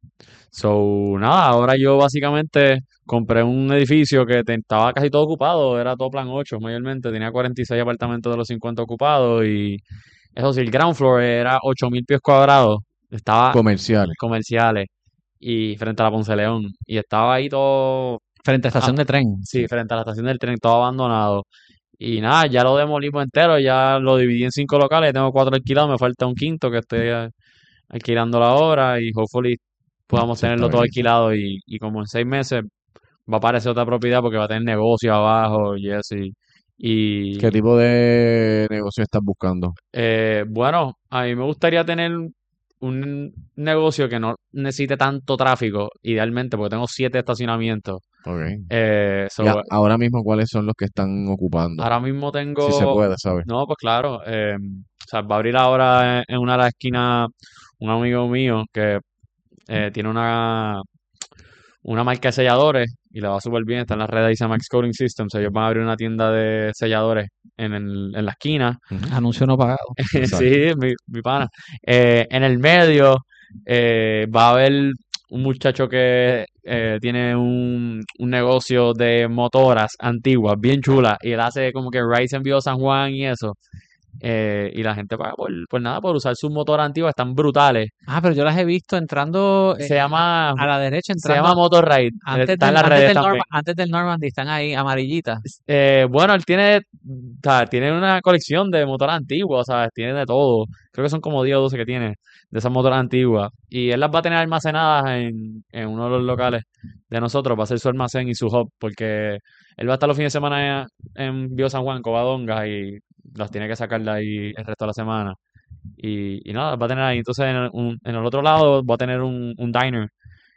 So, nada, ahora yo básicamente compré un edificio que te- estaba casi todo ocupado, era todo plan ocho mayormente, tenía cuarenta y seis apartamentos de los cincuenta ocupados y eso sí, el ground floor era ocho mil pies cuadrados, estaba Comerciales. comerciales y frente a la Ponce León y estaba ahí todo, Frente a ah, estación de tren. sí, frente a la estación del tren, todo abandonado. Y nada, ya lo demolimos entero, ya lo dividí en cinco locales, tengo cuatro alquilados, me falta un quinto que estoy eh, alquilando la hora y hopefully podamos Eso está tenerlo todo bien. alquilado y, y como en seis meses va a aparecer otra propiedad porque va a tener negocio abajo y eso. Y, y, ¿Qué tipo de negocio estás buscando? eh, bueno, a mí me gustaría tener un negocio que no necesite tanto tráfico, idealmente, porque tengo siete estacionamientos. Ok. Eh, so, Y a- ahora mismo, ¿cuáles son los que están ocupando? ahora mismo Si se tengo, puede, ¿sabes? no, pues claro, eh, o sea, va a abrir ahora en, en una de las esquinas un amigo mío que eh, tiene una, una marca de selladores y le va súper bien, está en las redes, dice Max Coating Systems, ellos van a abrir una tienda de selladores en, el- en la esquina. Ujú. Anuncio no pagado. Exacto. Sí, mi, mi pana. Eh, en el medio eh, va a haber un muchacho que eh, tiene un, un negocio de motoras antiguas, bien chulas, y él hace como que rides en Vivo San Juan y eso. Eh, y la gente paga por, por nada, por usar sus motoras antiguas, están brutales. Ah, pero yo las he visto entrando Se eh, llama, a la derecha, se llama entrando Motorride. antes Está en del, las antes redes del, también. Norma- antes del Normandy, están ahí amarillitas. Eh, bueno, él tiene, o sea, tiene una colección de motoras antiguas, ¿sabes? Tiene de todo. Creo que son como diez o doce que tiene de esas motoras antiguas. Y él las va a tener almacenadas en, en uno de los locales de nosotros. Va a ser su almacén y su hub, porque él va a estar los fines de semana en, en Viejo San Juan, Covadonga, y las tiene que sacar de ahí el resto de la semana. Y, y nada, va a tener ahí. Entonces, en el, un- en el otro lado va a tener un, un diner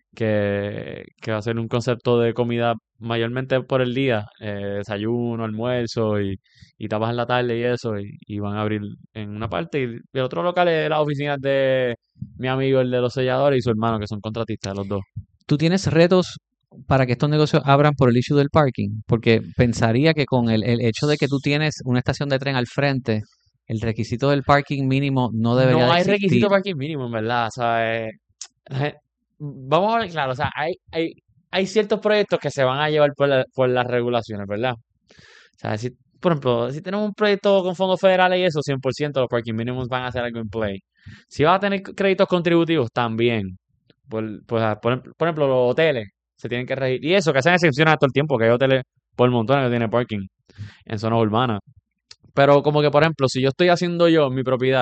que, que va a ser un concepto de comida mayormente por el día, eh, desayuno, almuerzo y, y tapas en la tarde y eso, y, y van a abrir en una parte. Y el otro local es las oficinas de mi amigo, el de los selladores, y su hermano, que son contratistas, los dos. ¿Tú tienes retos para que estos negocios abran por el issue del parking? Porque pensaría que con el, el hecho de que tú tienes una estación de tren al frente, el requisito del parking mínimo no debería No de hay existir. requisito para aquí mínimo, en verdad. O sea, eh, la gen- vamos a ver, claro, o sea, hay, hay, hay ciertos proyectos que se van a llevar por, la- por las regulaciones, ¿verdad? O sea, si, por ejemplo, si tenemos un proyecto con fondos federales y eso, cien por ciento los parking minimums van a ser algo en play. Si vas a tener créditos contributivos, también. Por, pues, ah, por, ejemplo, por ejemplo, los hoteles se tienen que regir. Y eso, que hacen excepciones todo el tiempo, que hay hoteles por montones que tienen parking en zonas urbanas. Pero como que, por ejemplo, si yo estoy haciendo yo en mi propiedad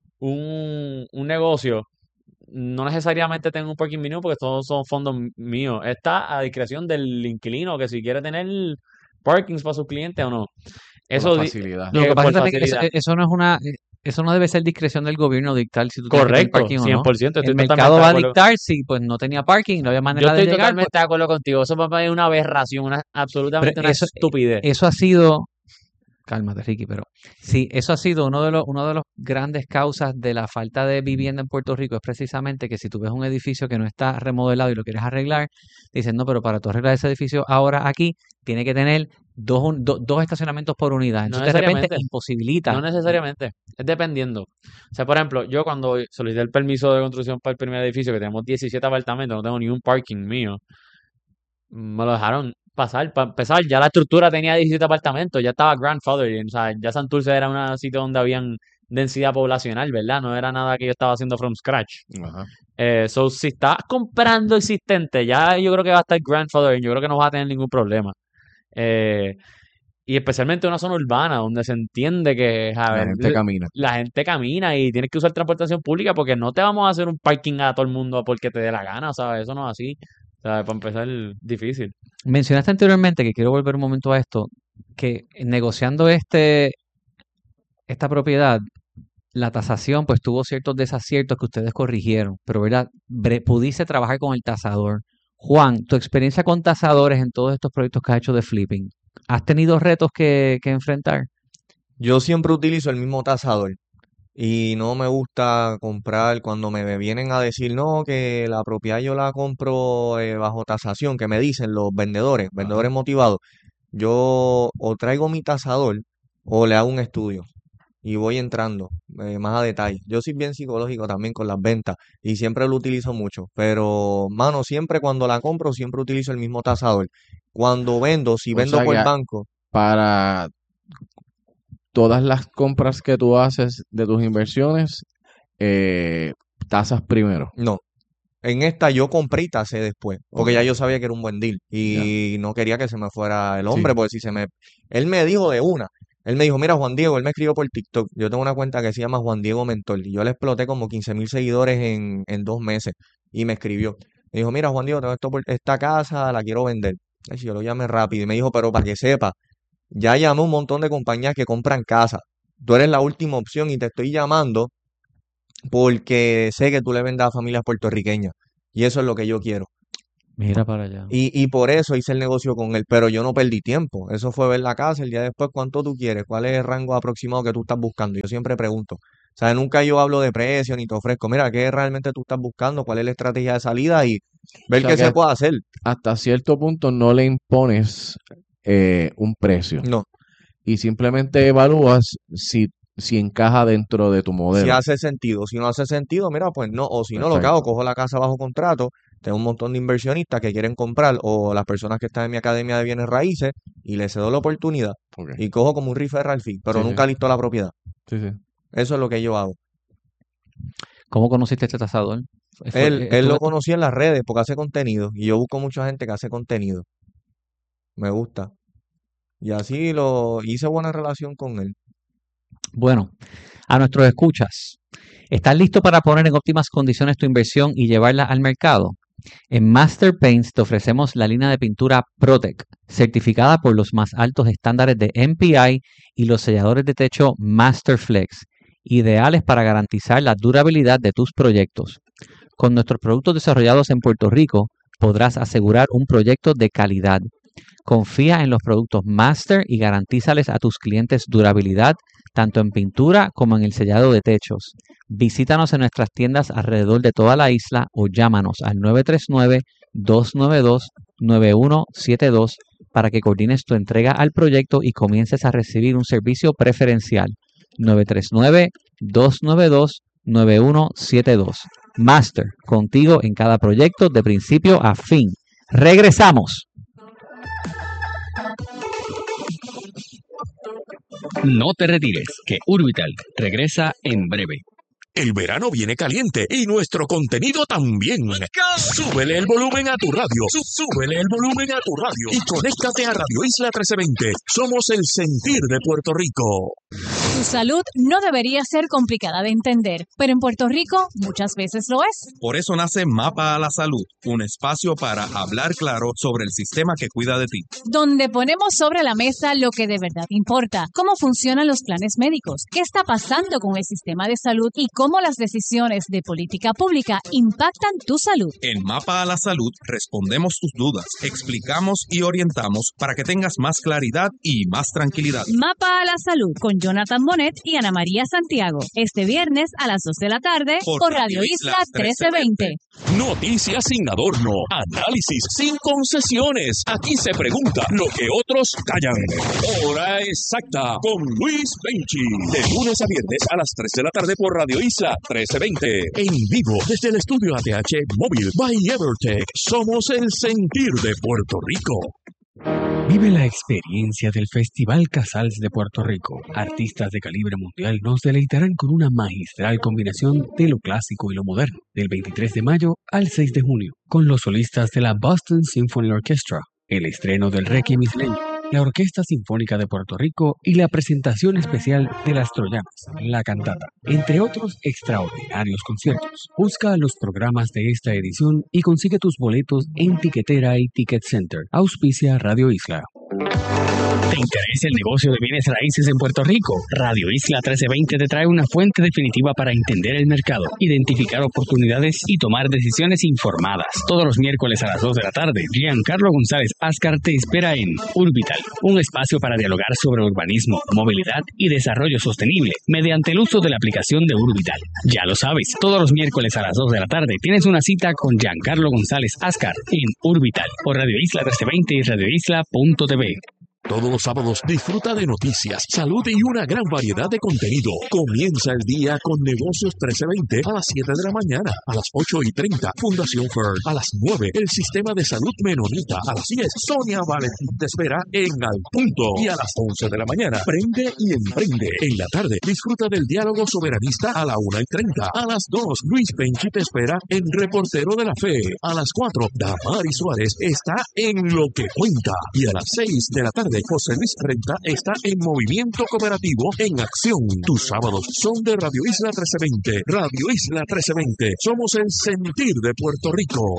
un, un negocio, no necesariamente tengo un parking minimum porque todos son fondos míos. Está a discreción del inquilino, que si quiere tener parkings para sus clientes o no. Por Eso la di- facilidad. Lo eh, que pasa por es también que eso, facilidad. eso no es una, eh, eso no debe ser discreción del gobierno dictar si tú tienes que tener Correcto, parking o cien no. por ciento. Estoy El totalmente mercado de va a acuerdo. dictar si pues no tenía parking, no había Yo manera de estoy llegar, pues, totalmente de acuerdo contigo. Eso para mí es una aberración, una pero absolutamente una eso, estupidez. eso ha sido, cálmate, Ricky, pero sí, eso ha sido uno de los, uno de los grandes causas de la falta de vivienda en Puerto Rico, es precisamente que si tú ves un edificio que no está remodelado y lo quieres arreglar, dicen, no, pero para tú arreglar ese edificio ahora aquí, tiene que tener dos, un- do- dos estacionamientos por unidad. No Entonces, de repente, necesariamente. imposibilita. No necesariamente. Es dependiendo. O sea, por ejemplo, yo cuando solicité el permiso de construcción para el primer edificio, que tenemos diecisiete apartamentos, no tengo ni un parking mío, me lo dejaron pasar. Para empezar, ya la estructura tenía diecisiete apartamentos, ya estaba grandfathered. O sea, ya Santurce era un sitio donde habían densidad poblacional, ¿verdad? No era nada que yo estaba haciendo from scratch. Ajá. Eh, so, si estás comprando existente, ya yo creo que va a estar grandfathered, yo creo que no vas a tener ningún problema. Eh, y especialmente en una zona urbana donde se entiende que, a La ver, gente l- camina. la gente camina y tienes que usar transportación pública porque no te vamos a hacer un parking a todo el mundo porque te dé la gana, ¿sabes? Eso no es así. O sea, para empezar, difícil. Mencionaste anteriormente, que quiero volver un momento a esto, que negociando este, esta propiedad, la tasación pues tuvo ciertos desaciertos que ustedes corrigieron, pero ¿verdad? Bre- pudiste trabajar con el tasador. Juan, tu experiencia con tasadores en todos estos proyectos que has hecho de flipping, ¿has tenido retos que, que enfrentar? Yo siempre utilizo el mismo tasador y no me gusta comprar cuando me vienen a decir, no, que la propiedad yo la compro eh, bajo tasación, que me dicen los vendedores, Ajá. vendedores motivados. Yo o traigo mi tasador o le hago un estudio y voy entrando eh, más a detalle. Yo soy bien psicológico también con las ventas y siempre lo utilizo mucho, pero mano, siempre cuando la compro, siempre utilizo el mismo tasador. Cuando vendo, si O vendo sea por que banco, para todas las compras que tú haces de tus inversiones, eh, tasas primero. no. En esta yo compré y tasé después, porque Ok. ya yo sabía que era un buen deal Ya. y no quería que se me fuera el Sí. hombre, porque si se me... Él me dijo de una, él me dijo, mira Juan Diego, él me escribió por TikTok, yo tengo una cuenta que se llama Juan Diego Mentor y yo le exploté como quince mil seguidores en, en dos meses y me escribió. Me dijo, mira Juan Diego, tengo esto por esta casa, la quiero vender. Ay, yo lo llamé rápido y me dijo, pero para que sepa, ya llamé a un montón de compañías que compran casas. Tú eres la última opción y te estoy llamando porque sé que tú le vendes a familias puertorriqueñas y eso es lo que yo quiero. Mira para allá. Y, y por eso hice el negocio con él, pero yo no perdí tiempo. Eso fue ver la casa, el día después, ¿cuánto tú quieres? ¿Cuál es el rango aproximado que tú estás buscando? Yo siempre pregunto. O sea, nunca yo hablo de precio ni te ofrezco, mira, ¿qué realmente tú estás buscando? ¿Cuál es la estrategia de salida? Y O ver sea qué que se puede hacer. hasta cierto punto no le impones eh, un precio No, y simplemente evalúas si, si encaja dentro de tu si modelo. hace sentido. Si no hace sentido, mira, pues no. O si no, lo que Perfecto. hago, cojo la casa bajo contrato, tengo un montón de inversionistas que quieren comprar o las personas que están en mi academia de bienes raíces y les cedo la oportunidad Ok. y cojo como un referral fee, pero Sí, nunca sí. listo la propiedad. Sí, sí. Eso es lo que yo hago. ¿Cómo conociste a este tasador? Fue- Él, eh, él lo estuve- conocí en las redes porque hace contenido y yo busco mucha gente que hace contenido. Me gusta. Y así lo hice buena relación con él. Bueno, a nuestros escuchas, ¿estás listo para poner en óptimas condiciones tu inversión y llevarla al mercado? En Master Paints te ofrecemos la línea de pintura Protec, certificada por los más altos estándares de M P I y los selladores de techo Masterflex, ideales para garantizar la durabilidad de tus proyectos. Con nuestros productos desarrollados en Puerto Rico, podrás asegurar un proyecto de calidad. Confía en los productos Master y garantízales a tus clientes durabilidad, tanto en pintura como en el sellado de techos. Visítanos en nuestras tiendas alrededor de toda la isla o llámanos al nueve tres nueve, dos nueve dos, nueve uno siete dos para que coordines tu entrega al proyecto y comiences a recibir un servicio preferencial. nueve tres nueve, dos nueve dos, nueve uno siete dos. Master, contigo en cada proyecto de principio a fin. Regresamos. No te retires, que Urbital regresa en breve. El verano viene caliente y nuestro contenido también. Súbele el volumen a tu radio. Sú- Súbele el volumen a tu radio. Y conéctate a Radio Isla trece veinte. Somos el sentir de Puerto Rico. Tu salud no debería ser complicada de entender, pero en Puerto Rico muchas veces lo es. Por eso nace Mapa a la Salud, un espacio para hablar claro sobre el sistema que cuida de ti. Donde ponemos sobre la mesa lo que de verdad importa, cómo funcionan los planes médicos, qué está pasando con el sistema de salud y cómo las decisiones de política pública impactan tu salud. En Mapa a la Salud respondemos tus dudas, explicamos y orientamos para que tengas más claridad y más tranquilidad. Mapa a la Salud con Jonathan Bonet y Ana María Santiago. Este viernes a las dos de la tarde por, por Radio Isla trece veinte. Noticias sin adorno, análisis sin concesiones. Aquí se pregunta lo que otros callan. Hora exacta con Luis Benchi. De lunes a viernes a las tres de la tarde por Radio Isla trece veinte. En vivo desde el estudio A T H Móvil by Evertech. Somos el sentir de Puerto Rico. Vive la experiencia del Festival Casals de Puerto Rico. Artistas de calibre mundial nos deleitarán con una magistral combinación de lo clásico y lo moderno, del veintitrés de mayo al seis de junio, con los solistas de la Boston Symphony Orchestra, el estreno del Requiem isleño, la Orquesta Sinfónica de Puerto Rico y la presentación especial de las Troyanas, la cantata, entre otros extraordinarios conciertos. Busca los programas de esta edición y consigue tus boletos en Tiquetera y Ticket Center. Auspicia Radio Isla. ¿Te interesa el negocio de bienes raíces en Puerto Rico? Radio Isla trece veinte te trae una fuente definitiva para entender el mercado, identificar oportunidades y tomar decisiones informadas. Todos los miércoles a las dos de la tarde, Giancarlo González Ascar te espera en Urbital, un espacio para dialogar sobre urbanismo, movilidad y desarrollo sostenible mediante el uso de la aplicación de Urbital. Ya lo sabes, todos los miércoles a las dos de la tarde tienes una cita con Giancarlo González Ascar en Urbital por Radio Isla trece veinte y radio isla punto t v. Todos los sábados disfruta de noticias, salud y una gran variedad de contenido. Comienza el día con Negocios trece veinte a las siete de la mañana. A las ocho y treinta, Fundación Fern. A las nueve, el Sistema de Salud Menonita. A las diez, Sonia Valentín te espera en Al Punto. Y a las once de la mañana, Prende y Emprende. En la tarde, disfruta del diálogo soberanista a la una y treinta. A las dos, Luis Benchi te espera en Reportero de la Fe. A las cuatro, Damari Suárez está en Lo que Cuenta. Y a las seis de la tarde, José Luis Renta está en Movimiento Cooperativo en Acción. Tus sábados son de Radio Isla trece veinte. Radio Isla trece veinte. Somos el sentir de Puerto Rico.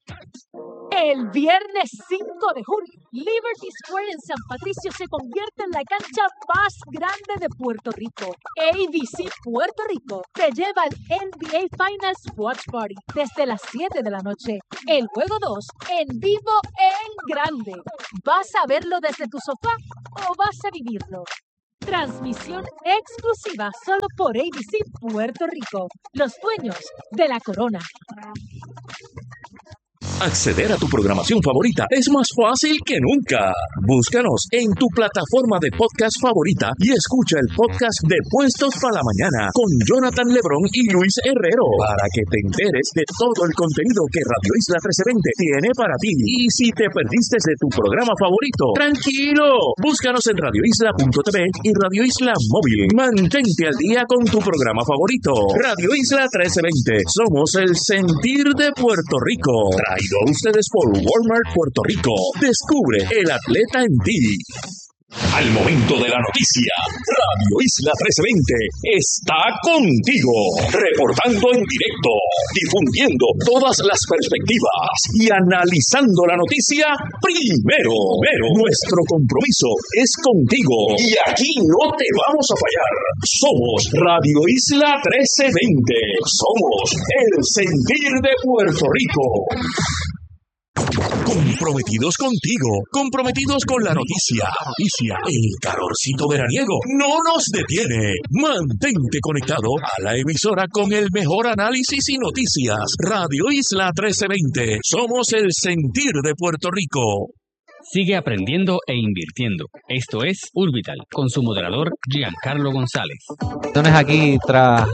El viernes cinco de julio, Liberty Square en San Patricio se convierte en la cancha más grande de Puerto Rico. A B C Puerto Rico te lleva al N B A Finals Watch Party desde las siete de la noche. El juego dos en vivo en grande. ¿Vas a verlo desde tu sofá o vas a vivirlo? Transmisión exclusiva solo por A B C Puerto Rico, los dueños de la corona. Acceder a tu programación favorita es más fácil que nunca. Búscanos en tu plataforma de podcast favorita y escucha el podcast de Puestos para la Mañana con Jonathan Lebrón y Luis Herrero para que te enteres de todo el contenido que Radio Isla trece veinte tiene para ti. Y si te perdiste de tu programa favorito, tranquilo, búscanos en radio isla punto t v y Radio Isla Móvil. Mantente al día con tu programa favorito. Radio Isla trece veinte. Somos el sentir de Puerto Rico. Traído a ustedes por Walmart Puerto Rico. Descubre el atleta en ti. Al momento de la noticia, Radio Isla trece veinte está contigo, reportando en directo, difundiendo todas las perspectivas y analizando la noticia primero. Pero nuestro compromiso es contigo y aquí no te vamos a fallar. Somos Radio Isla trece veinte. Somos el sentir de Puerto Rico. Comprometidos contigo, comprometidos con la noticia, noticia, el calorcito veraniego no nos detiene. Mantente conectado a la emisora con el mejor análisis y noticias. Radio Isla trece veinte, somos el sentir de Puerto Rico. Sigue aprendiendo e invirtiendo. Esto es Urbital, con su moderador Giancarlo González. Entonces aquí tras,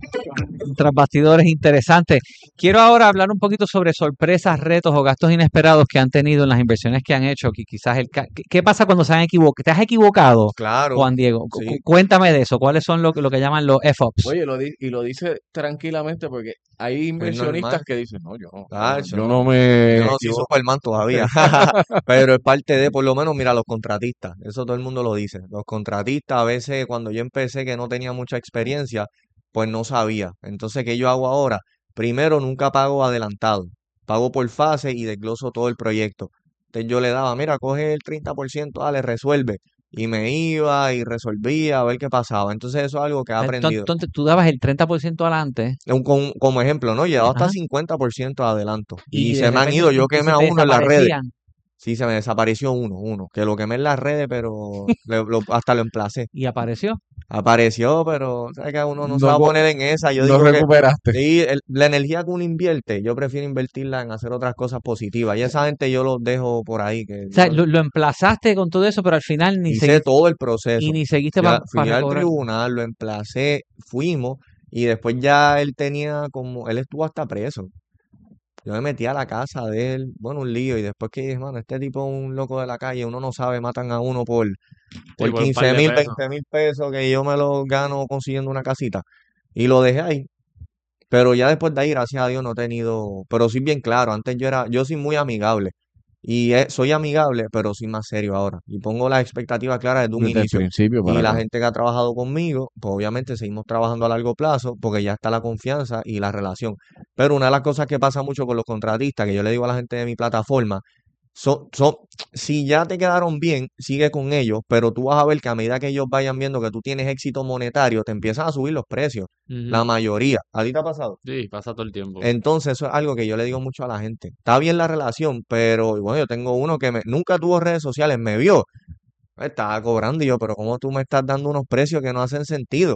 tras bastidores interesantes. Quiero ahora hablar un poquito sobre sorpresas, retos o gastos inesperados que han tenido en las inversiones que han hecho. Que quizás el ca- ¿Qué pasa cuando se han equivocado? ¿Te has equivocado, Claro, Juan Diego? Cu- sí. Cuéntame de eso. ¿Cuáles son lo, que- lo que llaman los F-ups? Oye, lo di- y lo dice tranquilamente porque hay inversionistas normal. que dicen, no, yo no, Ah, yo yo no me Yo no soy equivoco. Superman todavía, pero es parte de, por lo menos, mira, los contratistas, eso todo el mundo lo dice. Los contratistas, a veces cuando yo empecé que no tenía mucha experiencia, pues no sabía. Entonces, ¿qué yo hago ahora? Primero, nunca pago adelantado, pago por fase y desgloso todo el proyecto. Entonces yo le daba, mira, coge el treinta por ciento, dale, resuelve. Y me iba y resolvía a ver qué pasaba. Entonces eso es algo que he aprendido. Entonces tú dabas el treinta por ciento adelante Un- con- como ejemplo, ¿no? Llevaba hasta Ajá. cincuenta por ciento de adelanto. Y, y de se me han repente ido, yo se quemé a te uno en las redes. desaparecían. Sí, se me desapareció uno, uno, que lo quemé en las redes, pero le- lo- hasta lo emplacé. Y apareció. Apareció, pero ¿sabes que uno no se No va a co- poner en esa? Yo No digo que recuperaste. sí, el- la energía que uno invierte, yo prefiero invertirla en hacer otras cosas positivas. Y esa gente yo los dejo por ahí, que O sea, yo lo, lo emplazaste con todo eso, pero al final ni hice seguiste, todo el proceso. y ni seguiste Ya para fui al recobrar. tribunal, lo emplacé, fuimos, y después ya él tenía como, él estuvo hasta preso. Yo me metí a la casa de él, bueno, un lío, y después que dije, mano, este tipo es un loco de la calle, uno no sabe, matan a uno por, Sí, por por un par quince de mil, pesos. veinte mil pesos que yo me los gano consiguiendo una casita. Y lo dejé ahí. Pero ya después de ahí, gracias a Dios, no he tenido, pero sí bien claro, antes yo era, yo soy muy amigable. Y eh, soy amigable, pero soy más serio ahora. Y pongo las expectativas claras desde un Desde el inicio. principio Y para la acá. gente que ha trabajado conmigo, pues obviamente seguimos trabajando a largo plazo porque ya está la confianza y la relación. Pero una de las cosas que pasa mucho con los contratistas, que yo le digo a la gente de mi plataforma, son, son, si ya te quedaron bien, sigue con ellos, pero tú vas a ver que a medida que ellos vayan viendo que tú tienes éxito monetario, te empiezan a subir los precios, la Ujú. mayoría. ¿A ti te ha pasado? Sí, pasa todo el tiempo. Entonces, eso es algo que yo le digo mucho a la gente. Está bien la relación, pero bueno, yo tengo uno que me, nunca tuvo redes sociales, me vio, me estaba cobrando y yo, pero ¿cómo tú me estás dando unos precios que no hacen sentido?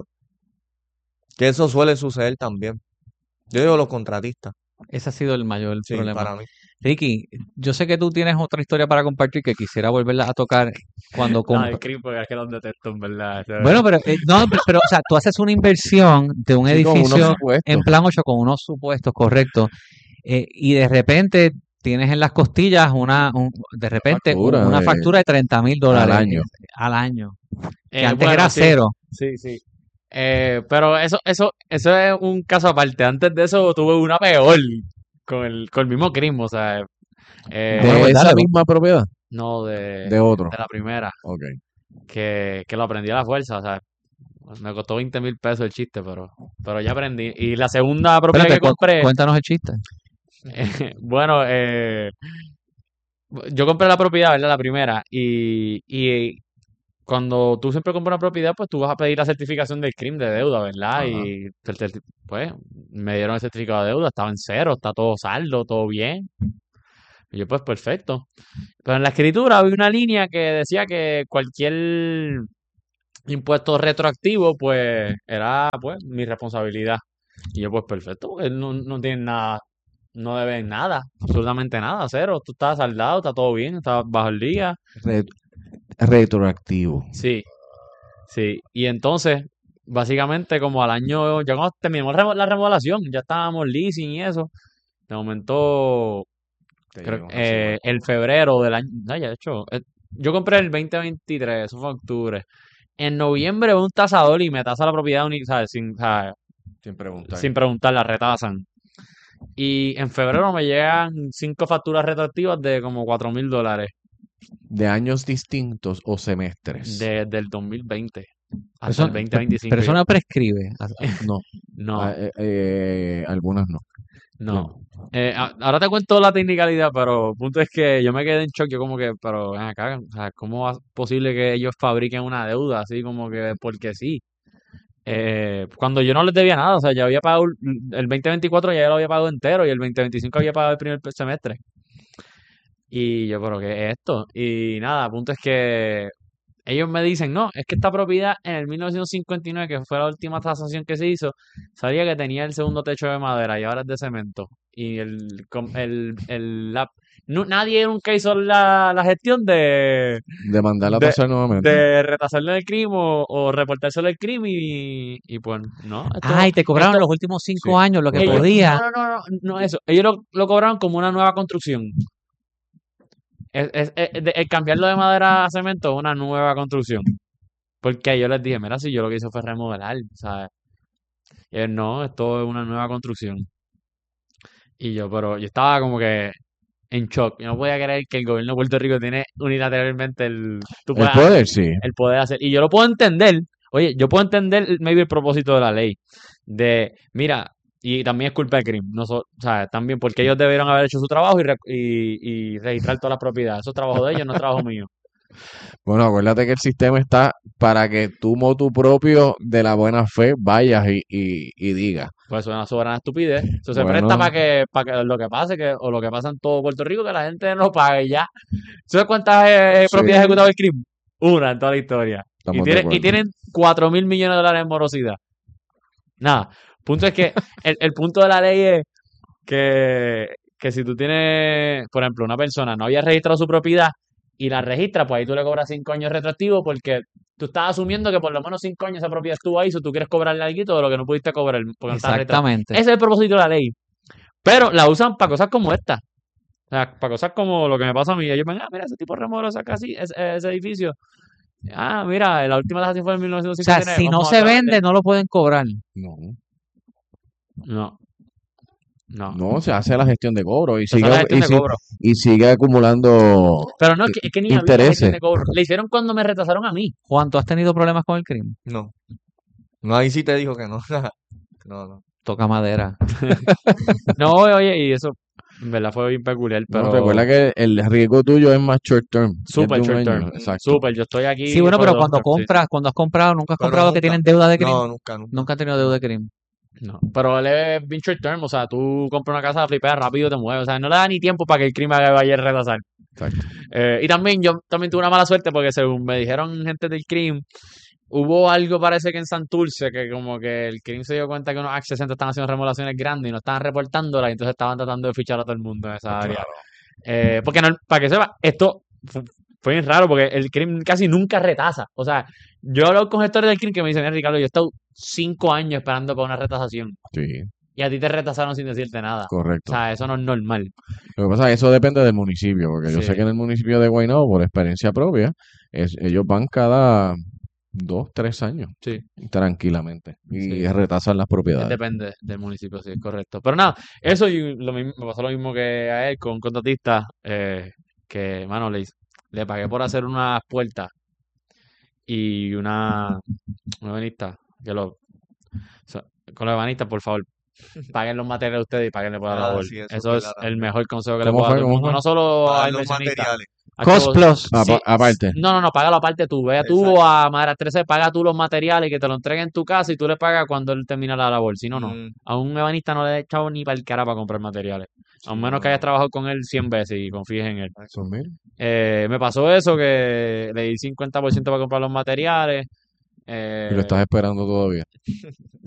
Que eso suele suceder también. Yo digo los contratistas, Ese ha sido el mayor sí, problema. para mí. Ricky, yo sé que tú tienes otra historia para compartir que quisiera volverla a tocar cuando No, compras. el creep, porque es que los detesto, en verdad. Eso es- Bueno, pero eh, no, pero, pero, o sea, tú haces una inversión de un Sí, con unos edificio supuestos. en plan ocho con unos supuestos correctos, eh, y de repente tienes en las costillas una, un- de repente un- Factura una de- factura de treinta mil dólares al año. eh, al año, que Eh, antes bueno, era sí, cero. sí, sí. Eh, pero eso, eso, eso es un caso aparte. Antes de eso tuve una peor con el, con el mismo crimen, o sea, eh, Bueno, ¿De pues esa dale, pues. misma propiedad? no de, De otro. de la primera, Ok. que, que lo aprendí a la fuerza, o sea, me costó veinte mil pesos el chiste, pero, pero ya aprendí. Y la segunda propiedad Espérate, que cu- compré, cuéntanos el chiste. bueno, eh, yo compré la propiedad, ¿verdad? La primera, y, y cuando tú siempre compras una propiedad, pues tú vas a pedir la certificación del crimen de deuda, ¿verdad? Ajá. Y el certi- pues me dieron el certificado de deuda, estaba en cero, está todo saldo, todo bien. Y yo, pues perfecto. Pero en la escritura había una línea que decía que cualquier impuesto retroactivo, pues era pues mi responsabilidad. Y yo, pues perfecto, porque no, no tienen nada, no deben nada, absolutamente nada, cero. Tú estás saldado, está todo bien, está bajo el día. Re- retroactivo. Sí, sí. Y entonces, básicamente, como al año, ya cuando terminamos remo- la remodelación, ya estábamos leasing y eso. De momento, Te creo llegó que una cima. eh, el febrero del año, no, ya de hecho, eh, yo compré el veinte veintitrés, eso fue en octubre. En noviembre un tasador y me tasa la propiedad uni- ¿sabes? Sin, ¿sabes? Sin preguntar. Sin preguntar, la retasan. Y en febrero me llegan cinco facturas retroactivas de como cuatro mil dólares De años distintos o semestres. desde el dos mil veinte hasta Eso, el pero, veinte veinticinco. pero eso Yo- no prescribe. No. No, Ah, eh, eh, algunas no. no. Eh, a- ahora te cuento la tecnicalidad, pero el punto es que yo me quedé en shock. Yo como que, pero ven acá, o sea, ¿cómo es posible que ellos fabriquen una deuda así como que porque sí? Eh, cuando yo no les debía nada, o sea, ya había pagado el el veinte veinticuatro, ya yo lo había pagado entero y el veinte veinticinco había pagado el primer semestre. Y yo, pero ¿qué es esto? Y nada, el punto es que ellos me dicen, no, es que esta propiedad en el mil novecientos cincuenta y nueve, que fue la última tasación que se hizo, sabía que tenía el segundo techo de madera y ahora es de cemento. Y el, com- el, el la- no- nadie nunca hizo la, la gestión de, De mandarla a de, pasar nuevamente. de retrasarle el crimen o, o reportárselo el crimen y, y pues no, esto, Ah, y te cobraron esto, los últimos cinco Sí, años lo que ellos, correcto. podía. no, no, no, no, no eso, ellos lo, lo cobraron como una nueva construcción. Es, es- es- de- el cambiarlo de madera a cemento es una nueva construcción. Porque yo les dije, mira, si yo lo que hice fue remodelar, ¿sabes? Y ellos, no, esto es una nueva construcción. Y yo, pero yo estaba como que en shock. Yo no podía creer que el gobierno de Puerto Rico tiene unilateralmente el, tú El puedes- poder, sí. el poder hacer. Y yo lo puedo entender. Oye, yo puedo entender el- maybe el propósito de la ley. De, mira, y también es culpa del crimen. No so- o sea, también porque ellos debieron haber hecho su trabajo y, re- y, y registrar todas las propiedades. Eso es trabajo de ellos, no es trabajo mío. Bueno, acuérdate que el sistema está para que tú, motu propio, de la buena fe, vayas y, y, y digas. Pues eso es una soberana estupidez. Eso se Bueno. presta para que, para que lo que pase, que, o lo que pasa en todo Puerto Rico, que la gente no pague y ya. ¿Sabes cuántas eh, Sí. propiedades ejecutadas del crimen? Una en toda la historia. Y Estamos de tienen, y acuerdo. tienen cuatro mil millones de dólares en morosidad. Nada. Punto es que el, el punto de la ley es que, que si tú tienes, por ejemplo, una persona no había registrado su propiedad y la registra, pues ahí tú le cobras cinco años retroactivos porque tú estás asumiendo que por lo menos cinco años esa propiedad estuvo ahí, so tú quieres cobrarle algo de lo que no pudiste cobrar porque no estaba registrado. Exactamente. Ese es el propósito de la ley. Pero la usan para cosas como esta. O sea, para cosas como lo que me pasa a mí. Ellos ven, ah, mira, ese tipo remodeló esa casa, ese, ese edificio. Ah, mira, la última tasación fue en O sea, mil novecientos cincuenta y nueve. si no Vamos a se tratar de- vende, no lo pueden cobrar. No, No, no. no, se hace la gestión de cobro y Se hace sigue, la gestión y, de si- cobro. y sigue acumulando Pero no, es que, es que ni había intereses. gestión de cobro. Le hicieron cuando me retrasaron a mí. Juan, ¿tú has tenido problemas con el crimen? No. No, ahí sí te dijo que no. No, no. Toca madera. No, oye, y eso en verdad fue bien peculiar, No, pero recuerda que el riesgo tuyo es más short term. es súper de un short año, term. Exacto. Súper, yo estoy aquí. Sí, bueno, por pero dos, cuando sí. compras, cuando has comprado, nunca has Pero comprado que nunca. tienen deuda de crimen. No, nunca, nunca. Nunca han tenido deuda de crimen. No, pero él es bien short term, o sea, tú compras una casa, flipeas rápido, te mueves, o sea, no le da ni tiempo para que el crimen vaya a retrasar. Exacto. Eh, y también yo también tuve una mala suerte porque según me dijeron gente del crimen, hubo algo parece que en Santurce, que como que el crimen se dio cuenta que unos Access Centers están haciendo remodelaciones grandes y no estaban reportándolas, y entonces estaban tratando de fichar a todo el mundo en esa área. Eh, porque no, para que sepa, esto fu- fue bien raro porque el crimen casi nunca retasa. O sea, yo he hablado con gestores del crimen que me dicen, "Mira, Ricardo, yo he estado cinco años esperando para una retasación Sí, y a ti te retasaron sin decirte nada. O correcto. sea, eso no es normal. Lo que pasa es que eso depende del municipio, porque yo Sí. sé que en el municipio de Guaynabo, por experiencia propia, es, ellos van cada dos, tres años, Sí. tranquilamente, y Sí. retasan las propiedades. Depende del municipio, sí, es correcto. Pero nada, eso y lo mismo, me pasó lo mismo que a él con un contratista, eh, que, mano, le, le pagué por hacer unas puertas y una, una ebanista, que lo, o sea, con los ebanistas, por favor, paguen los materiales de ustedes y paguenle por la Ah, labor. sí, eso Eso es es verdad. el mejor consejo que le ¿Cómo puedo dar a fue? todo el ¿Cómo mundo. fue? No solo a Pagar los inversionistas. materiales. Cost plus. Apa- Sí, aparte. no, no, no, págalo aparte tú. Ve tú Exacto. a Madera trece, paga tú los materiales y que te lo entreguen en tu casa y tú le pagas cuando él termina la labor. Si no, no. Mm, A un ebanista no le he echado ni para el cara para comprar materiales. A sí, menos que no. hayas trabajado con él cien veces y confíes en él. Eso, mira. Eh, me pasó eso, que le di cincuenta por ciento para comprar los materiales. Y lo Eh, estás esperando todavía.